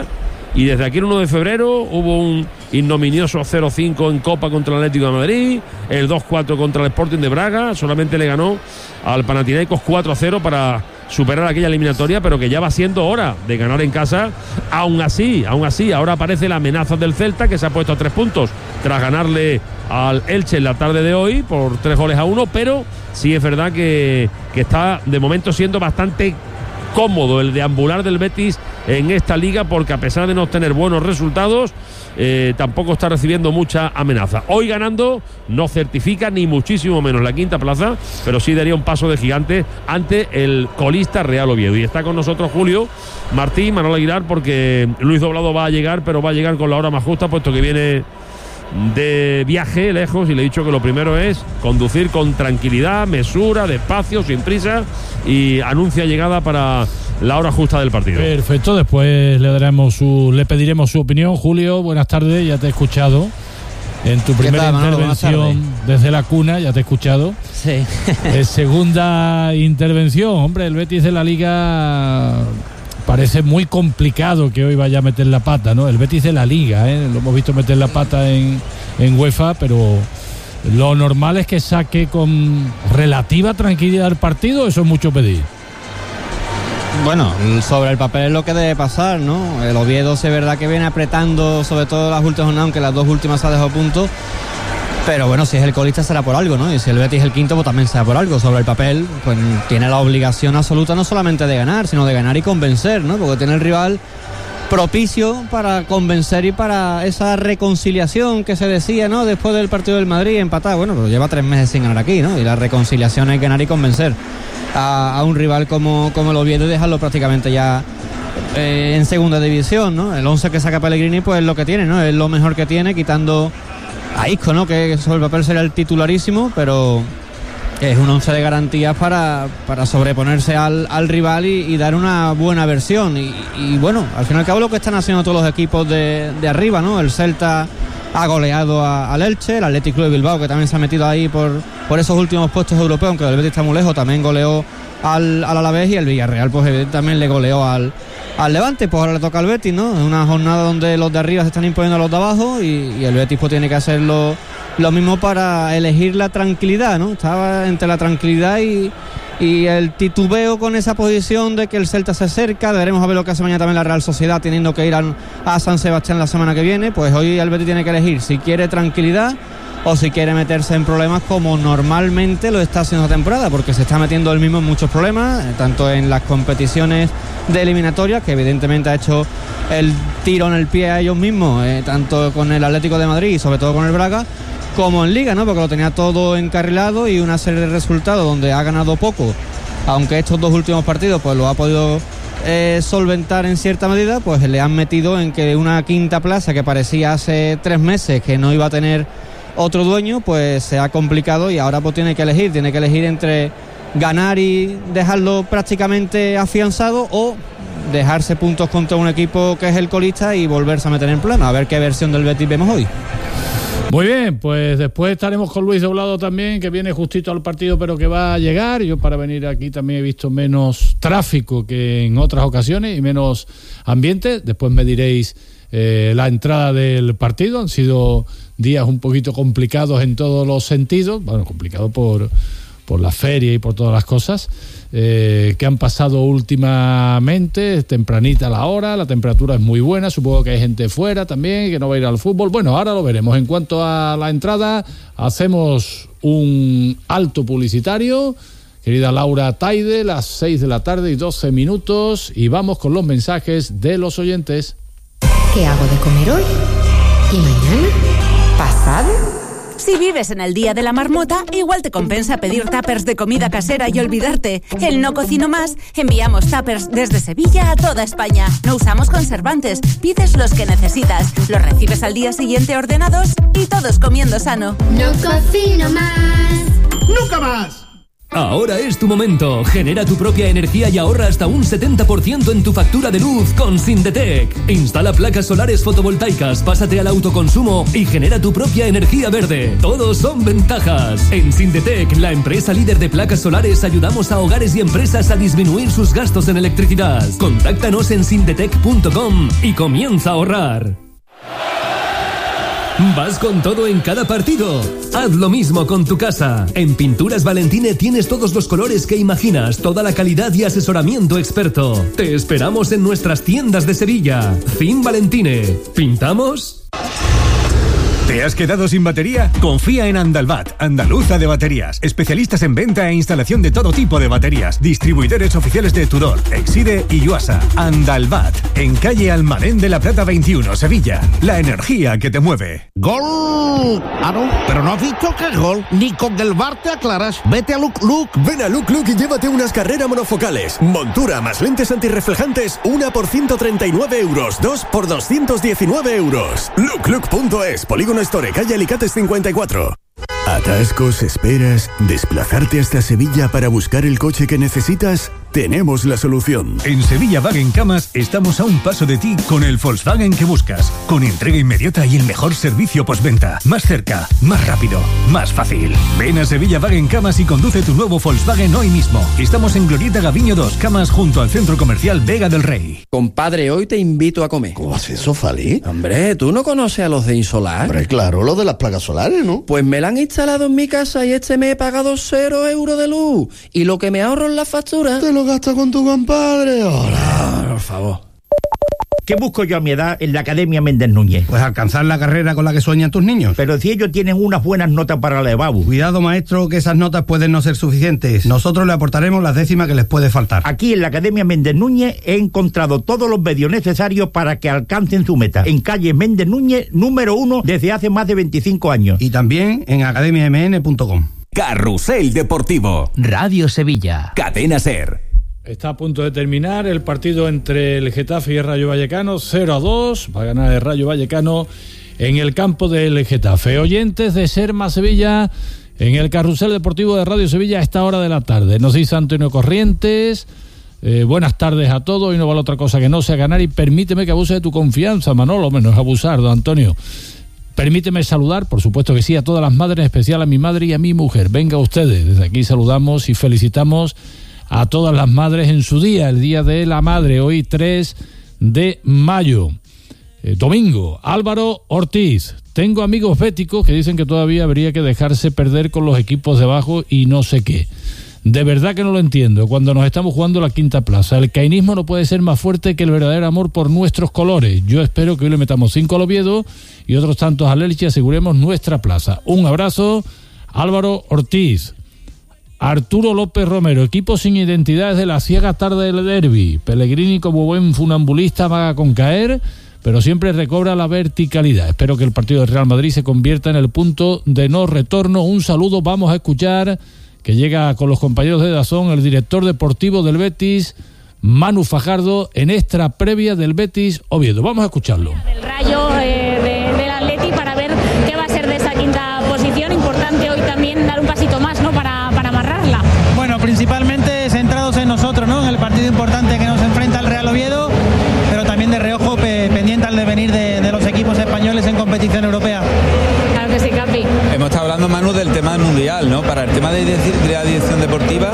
S23: y desde aquí el 1 de febrero hubo un ignominioso 0-5 en Copa contra el Atlético de Madrid, el 2-4 contra el Sporting de Braga, solamente le ganó al Panathinaikos 4-0 para superar aquella eliminatoria, pero que ya va siendo hora de ganar en casa. Aún así, ahora aparece la amenaza del Celta, que se ha puesto a 3 puntos tras ganarle al Elche en la tarde de hoy por 3-1, pero sí es verdad que está de momento siendo bastante cómodo el deambular del Betis en esta liga, porque a pesar de no obtener buenos resultados, tampoco está recibiendo mucha amenaza. Hoy ganando no certifica ni muchísimo menos la quinta plaza, pero sí daría un paso de gigante ante el colista Real Oviedo. Y está con nosotros Julio Martín, Manolo Aguilar, porque Luis Doblado va a llegar, pero va a llegar con la hora más justa, puesto que viene de viaje lejos, y le he dicho que lo primero es conducir con tranquilidad, mesura, despacio, sin prisa, y anuncia llegada para la hora justa del partido.
S21: Perfecto, después le pediremos su opinión. Julio, buenas tardes, ya te he escuchado en tu primera intervención desde la cuna, ya te he escuchado.
S3: Sí.
S21: Segunda intervención, hombre, el Betis de la Liga parece muy complicado que hoy vaya a meter la pata, ¿no? El Betis de la Liga, lo hemos visto meter la pata en UEFA, pero lo normal es que saque con relativa tranquilidad el partido. Eso es mucho pedir.
S3: Bueno, sobre el papel es lo que debe pasar, ¿no? El Oviedo sí es verdad que viene apretando, sobre todo las últimas jornadas, aunque las 2 últimas se ha dejado puntos. Pero bueno, si es el colista será por algo, ¿no? Y si el Betis es el quinto, pues también será por algo. Sobre el papel, pues tiene la obligación absoluta no solamente de ganar, sino de ganar y convencer, ¿no? Porque tiene el rival propicio para convencer y para esa reconciliación que se decía, ¿no? Después del partido del Madrid, empatar. Bueno, pero lleva 3 meses sin ganar aquí, ¿no? Y la reconciliación es ganar y convencer a un rival como el Oviedo y dejarlo prácticamente ya en segunda división, ¿no? El 11 que saca Pellegrini, pues es lo que tiene, ¿no? Es lo mejor que tiene, quitando a Isco, ¿no? Que sobre el papel sería el titularísimo, pero es un 11 de garantías para sobreponerse al rival y dar una buena versión. Y bueno, al fin y al cabo lo que están haciendo todos los equipos de arriba, ¿no? El Celta ha goleado al Elche, el Athletic Club de Bilbao, que también se ha metido ahí por esos últimos puestos europeos, aunque el Betis está muy lejos, también goleó al Alavés, y el Villarreal pues también le goleó al Levante. Pues ahora le toca al Betis, ¿no? Es una jornada donde los de arriba se están imponiendo a los de abajo, y el Betis pues tiene que hacer lo mismo para elegir la tranquilidad, ¿no? Estaba entre la tranquilidad y el titubeo con esa posición de que el Celta se acerca. Veremos a ver lo que hace mañana también la Real Sociedad, teniendo que ir a San Sebastián la semana que viene. Pues hoy el Betis tiene que elegir si quiere tranquilidad o si quiere meterse en problemas, como normalmente lo está haciendo esta temporada, porque se está metiendo él mismo en muchos problemas, tanto en las competiciones de eliminatorias, que evidentemente ha hecho el tiro en el pie a ellos mismos, tanto con el Atlético de Madrid y sobre todo con el Braga, como en Liga, ¿no? Porque lo tenía todo encarrilado, y una serie de resultados donde ha ganado poco, aunque estos 2 últimos partidos pues lo ha podido solventar en cierta medida, pues le han metido en que una quinta plaza que parecía hace 3 meses que no iba a tener otro dueño, pues se ha complicado, y ahora pues tiene que elegir entre ganar y dejarlo prácticamente afianzado, o dejarse puntos contra un equipo que es el colista y volverse a meter en problemas. A ver qué versión del Betis vemos hoy.
S21: Muy bien, pues después estaremos con Luis Doblado también, que viene justito al partido, pero que va a llegar. Yo para venir aquí también he visto menos tráfico que en otras ocasiones y menos ambiente. Después me diréis la entrada del partido. Han sido días un poquito complicados en todos los sentidos. Bueno, complicado por la feria y por todas las cosas que han pasado últimamente. Tempranita la hora, la temperatura es muy buena, supongo que hay gente fuera también que no va a ir al fútbol. Bueno, ahora lo veremos. En cuanto a la entrada, hacemos un alto publicitario, querida Laura Taide, las 6 de la tarde y 12 minutos, y vamos con los mensajes de los oyentes.
S6: ¿Qué hago de comer hoy? ¿Y mañana? ¿Pasado?
S15: Si vives en el Día de la Marmota, igual te compensa pedir tuppers de comida casera y olvidarte. En No Cocino Más, enviamos tuppers desde Sevilla a toda España. No usamos conservantes, pides los que necesitas, los recibes al día siguiente ordenados y todos comiendo sano.
S6: No cocino más.
S18: ¡Nunca más!
S8: Ahora es tu momento. Genera tu propia energía y ahorra hasta un 70% en tu factura de luz con Sindetec. Instala placas solares fotovoltaicas, pásate al autoconsumo y genera tu propia energía verde. Todos son ventajas. En Sindetec, la empresa líder de placas solares, ayudamos a hogares y empresas a disminuir sus gastos en electricidad. Contáctanos en sindetec.com y comienza a ahorrar. ¿Vas con todo en cada partido? Haz lo mismo con tu casa. En Pinturas Valentine tienes todos los colores que imaginas, toda la calidad y asesoramiento experto. Te esperamos en nuestras tiendas de Sevilla. Fin Valentine. ¿Pintamos?
S16: ¿Te has quedado sin batería? Confía en Andalbat, andaluza de baterías. Especialistas en venta e instalación de todo tipo de baterías. Distribuidores oficiales de Tudor, Exide y Yuasa. Andalbat, en calle Almadén de la Plata 21, Sevilla. La energía que te mueve.
S18: ¡Gol! Ah, no, pero no has visto que es gol. Ni con el VAR te aclaras. Vete a Look Look.
S17: Ven a Look Look y llévate unas carreras monofocales. Montura más lentes antirreflejantes, una por 139 euros, dos por 219 euros. Looklook.es, Polígono Store, calle Alicates 54. ¿Atascos, esperas, desplazarte hasta Sevilla para buscar el coche que necesitas? Tenemos la solución.
S16: En Sevilla Wagen Camas estamos a un paso de ti con el Volkswagen que buscas, con entrega inmediata y el mejor servicio postventa. Más cerca, más rápido, más fácil. Ven a Sevilla Wagen Camas y conduce tu nuevo Volkswagen hoy mismo. Estamos en Glorieta Gaviño 2, Camas, junto al Centro Comercial Vega del Rey.
S24: Compadre, hoy te invito a comer.
S25: ¿Cómo haces eso, Fali?
S24: Hombre, ¿tú no conoces a los de Insolar?
S25: Hombre, claro, los de las placas solares, ¿no?
S24: Pues me la han instalado en mi casa y me he pagado 0 euros de luz. Y lo que me ahorro en la factura...
S25: Te lo gastas con tu compadre. Hola.
S24: Por favor.
S26: ¿Qué busco yo a mi edad en la Academia Méndez Núñez?
S27: Pues alcanzar la carrera con la que sueñan tus niños.
S26: Pero si ellos tienen unas buenas notas para la EBAU.
S27: Cuidado, maestro, que esas notas pueden no ser suficientes. Nosotros le aportaremos las décimas que les puede faltar.
S26: Aquí en la Academia Méndez Núñez he encontrado todos los medios necesarios para que alcancen su meta. En calle Méndez Núñez, número 1, desde hace más de 25 años.
S27: Y también en academiamn.com.
S22: Carrusel Deportivo. Radio Sevilla. Cadena SER.
S21: Está a punto de terminar el partido entre el Getafe y el Rayo Vallecano, 0-2, va a ganar el Rayo Vallecano en el campo del Getafe. Oyentes de Ser Más Sevilla, en el Carrusel Deportivo de Radio Sevilla a esta hora de la tarde. Nos dice Antonio Corrientes, buenas tardes a todos, y no vale otra cosa que no sea ganar, y permíteme que abuse de tu confianza, Manolo, menos abusar, don Antonio. Permíteme saludar, por supuesto que sí, a todas las madres, en especial a mi madre y a mi mujer. Venga ustedes, desde aquí saludamos y felicitamos a todas las madres en su día, el Día de la Madre, hoy 3 de mayo. Domingo, Álvaro Ortiz. Tengo amigos béticos que dicen que todavía habría que dejarse perder con los equipos de abajo y no sé qué. De verdad que no lo entiendo, cuando nos estamos jugando la quinta plaza. El caínismo no puede ser más fuerte que el verdadero amor por nuestros colores. Yo espero que hoy le metamos 5 al Oviedo y otros tantos al Elche y aseguremos nuestra plaza. Un abrazo, Álvaro Ortiz. Arturo López Romero, equipo sin identidades de la ciega tarde del derbi. Pellegrini, como buen funambulista, vaga con caer, pero siempre recobra la verticalidad. Espero que el partido del Real Madrid se convierta en el punto de no retorno. Un saludo, vamos a escuchar que llega con los compañeros de DAZN el director deportivo del Betis, Manu Fajardo, en extra previa del Betis Oviedo. Vamos a escucharlo.
S28: El Rayo del Atleti para ver qué va a ser de esa quinta posición. Importante hoy también dar un pasito más, ¿no?, para amarrarla.
S29: Bueno, principalmente centrados en nosotros, ¿no?, en el partido importante que nos enfrenta el Real Oviedo, pero también de reojo pendiente al devenir de los equipos españoles en competición europea.
S28: Claro que sí, Capi.
S30: Hemos estado hablando, Manu, del tema del Mundial, ¿no? Para el tema de la dirección deportiva,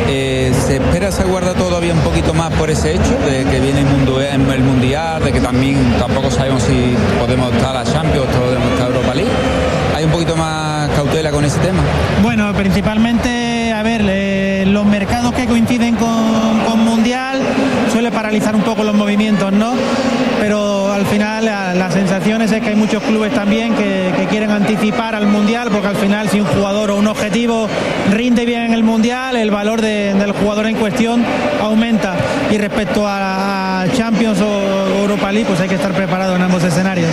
S30: ¿se espera, se aguarda todavía un poquito más por ese hecho de que viene el Mundial, de que también tampoco sabemos si podemos estar a la Champions o podemos estar a Europa League? ¿Hay un poquito más cautela con ese tema?
S29: Bueno, principalmente, a ver, los mercados que coinciden con Mundial suele paralizar un poco los movimientos, ¿no? Pero al final las sensaciones es que hay muchos clubes también que quieren anticipar al Mundial, porque al final si un jugador o un objetivo rinde bien en el Mundial, el valor del jugador en cuestión aumenta. Y respecto a Champions o Europa League, pues hay que estar preparado en ambos escenarios.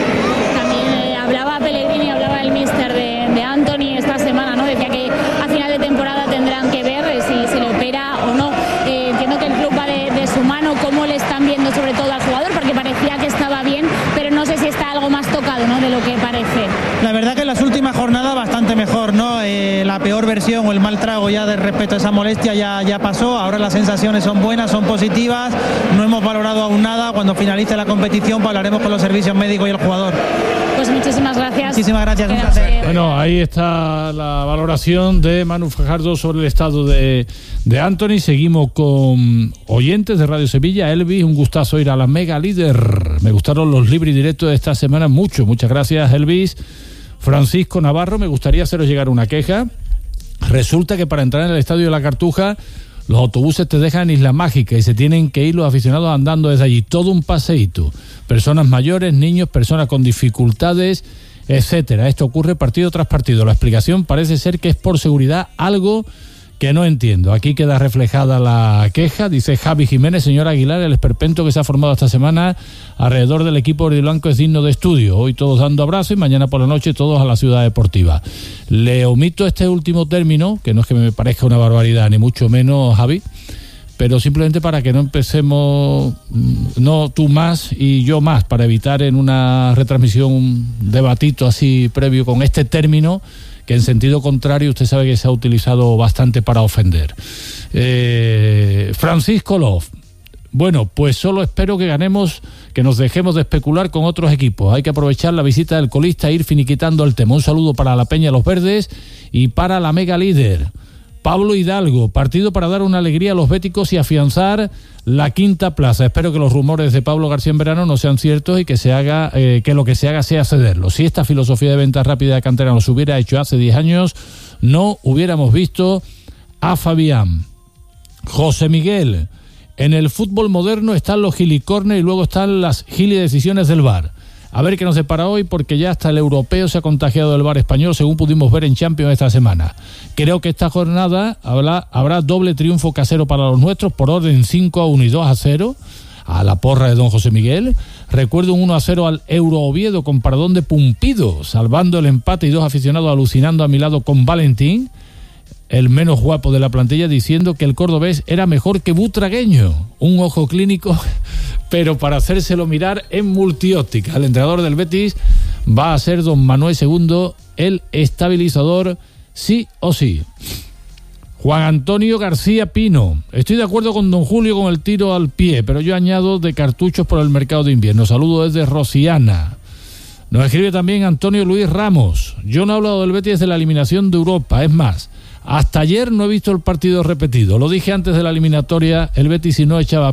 S28: También hablaba Pellegrini, hablaba el míster de Anthony esta semana, ¿no? Decía que a final de temporada tendrán que ver si le opera o no. Entiendo que el club va de su mano. ¿Cómo le están viendo sobre todo al jugador? Porque parecía que estaba bien, pero no sé si está algo más tocado, ¿no?, de lo que parece.
S29: La verdad que en las últimas jornadas bastante mejor, ¿no? La peor versión o el mal trago ya de respecto a esa molestia ya pasó. Ahora las sensaciones son buenas, son positivas. No hemos valorado aún nada. Cuando finalice la competición pues hablaremos con los servicios médicos y el jugador.
S28: Pues muchísimas gracias.
S29: Muchísimas gracias. Un placer.
S21: Bueno, ahí está la valoración de Manu Fajardo sobre el estado de Anthony. Seguimos con oyentes de Radio Sevilla. Elvis, un gustazo ir a la Mega Líder. Me gustaron los libres y directos de esta semana mucho. Muchas gracias, Elvis. Francisco Navarro, me gustaría haceros llegar una queja. Resulta que para entrar en el Estadio de la Cartuja los autobuses te dejan en Isla Mágica y se tienen que ir los aficionados andando desde allí. Todo un paseíto. Personas mayores, niños, personas con dificultades, etcétera. Esto ocurre partido tras partido. La explicación parece ser que es por seguridad, algo que no entiendo. Aquí queda reflejada la queja. Dice Javi Jiménez: señor Aguilar, el esperpento que se ha formado esta semana alrededor del equipo verdiblanco es digno de estudio. Hoy todos dando abrazos y mañana por la noche todos a la Ciudad Deportiva. Le omito este último término, que no es que me parezca una barbaridad, ni mucho menos, Javi, pero simplemente para que no empecemos, no tú más y yo más, para evitar en una retransmisión un debatito así previo con este término, que en sentido contrario usted sabe que se ha utilizado bastante para ofender. Francisco Love: bueno, pues solo espero que ganemos, que nos dejemos de especular con otros equipos. Hay que aprovechar la visita del colista e ir finiquitando el tema. Un saludo para la Peña Los Verdes y para la Mega Líder. Pablo Hidalgo: partido para dar una alegría a los béticos y afianzar la quinta plaza. Espero que los rumores de Pablo García en verano no sean ciertos y que se haga, que lo que se haga sea cederlo. Si esta filosofía de venta rápida de cantera nos hubiera hecho hace 10 años, no hubiéramos visto a Fabián. José Miguel: en el fútbol moderno están los gilicornes y luego están las gilidecisiones del VAR. A ver qué nos separa hoy, porque ya hasta el europeo se ha contagiado del VAR español, según pudimos ver en Champions esta semana. Creo que esta jornada habrá doble triunfo casero para los nuestros, por orden 5-1 y 2-0, a la porra de don José Miguel. Recuerdo un 1-0 al Euro Oviedo con Pardón de Pumpido, salvando el empate, y dos aficionados alucinando a mi lado con Valentín, el menos guapo de la plantilla, diciendo que el cordobés era mejor que Butragueño. Un ojo clínico, pero para hacérselo mirar en multióptica. El entrenador del Betis va a ser don Manuel II, el estabilizador, sí o sí. Juan Antonio García Pino: estoy de acuerdo con don Julio con el tiro al pie, pero yo añado de cartuchos por el mercado de invierno. Saludo desde Rosiana. Nos escribe también Antonio Luis Ramos: yo no he hablado del Betis desde la eliminación de Europa, es más, hasta ayer no he visto el partido repetido. Lo dije antes de la eliminatoria, el Betis si no echaba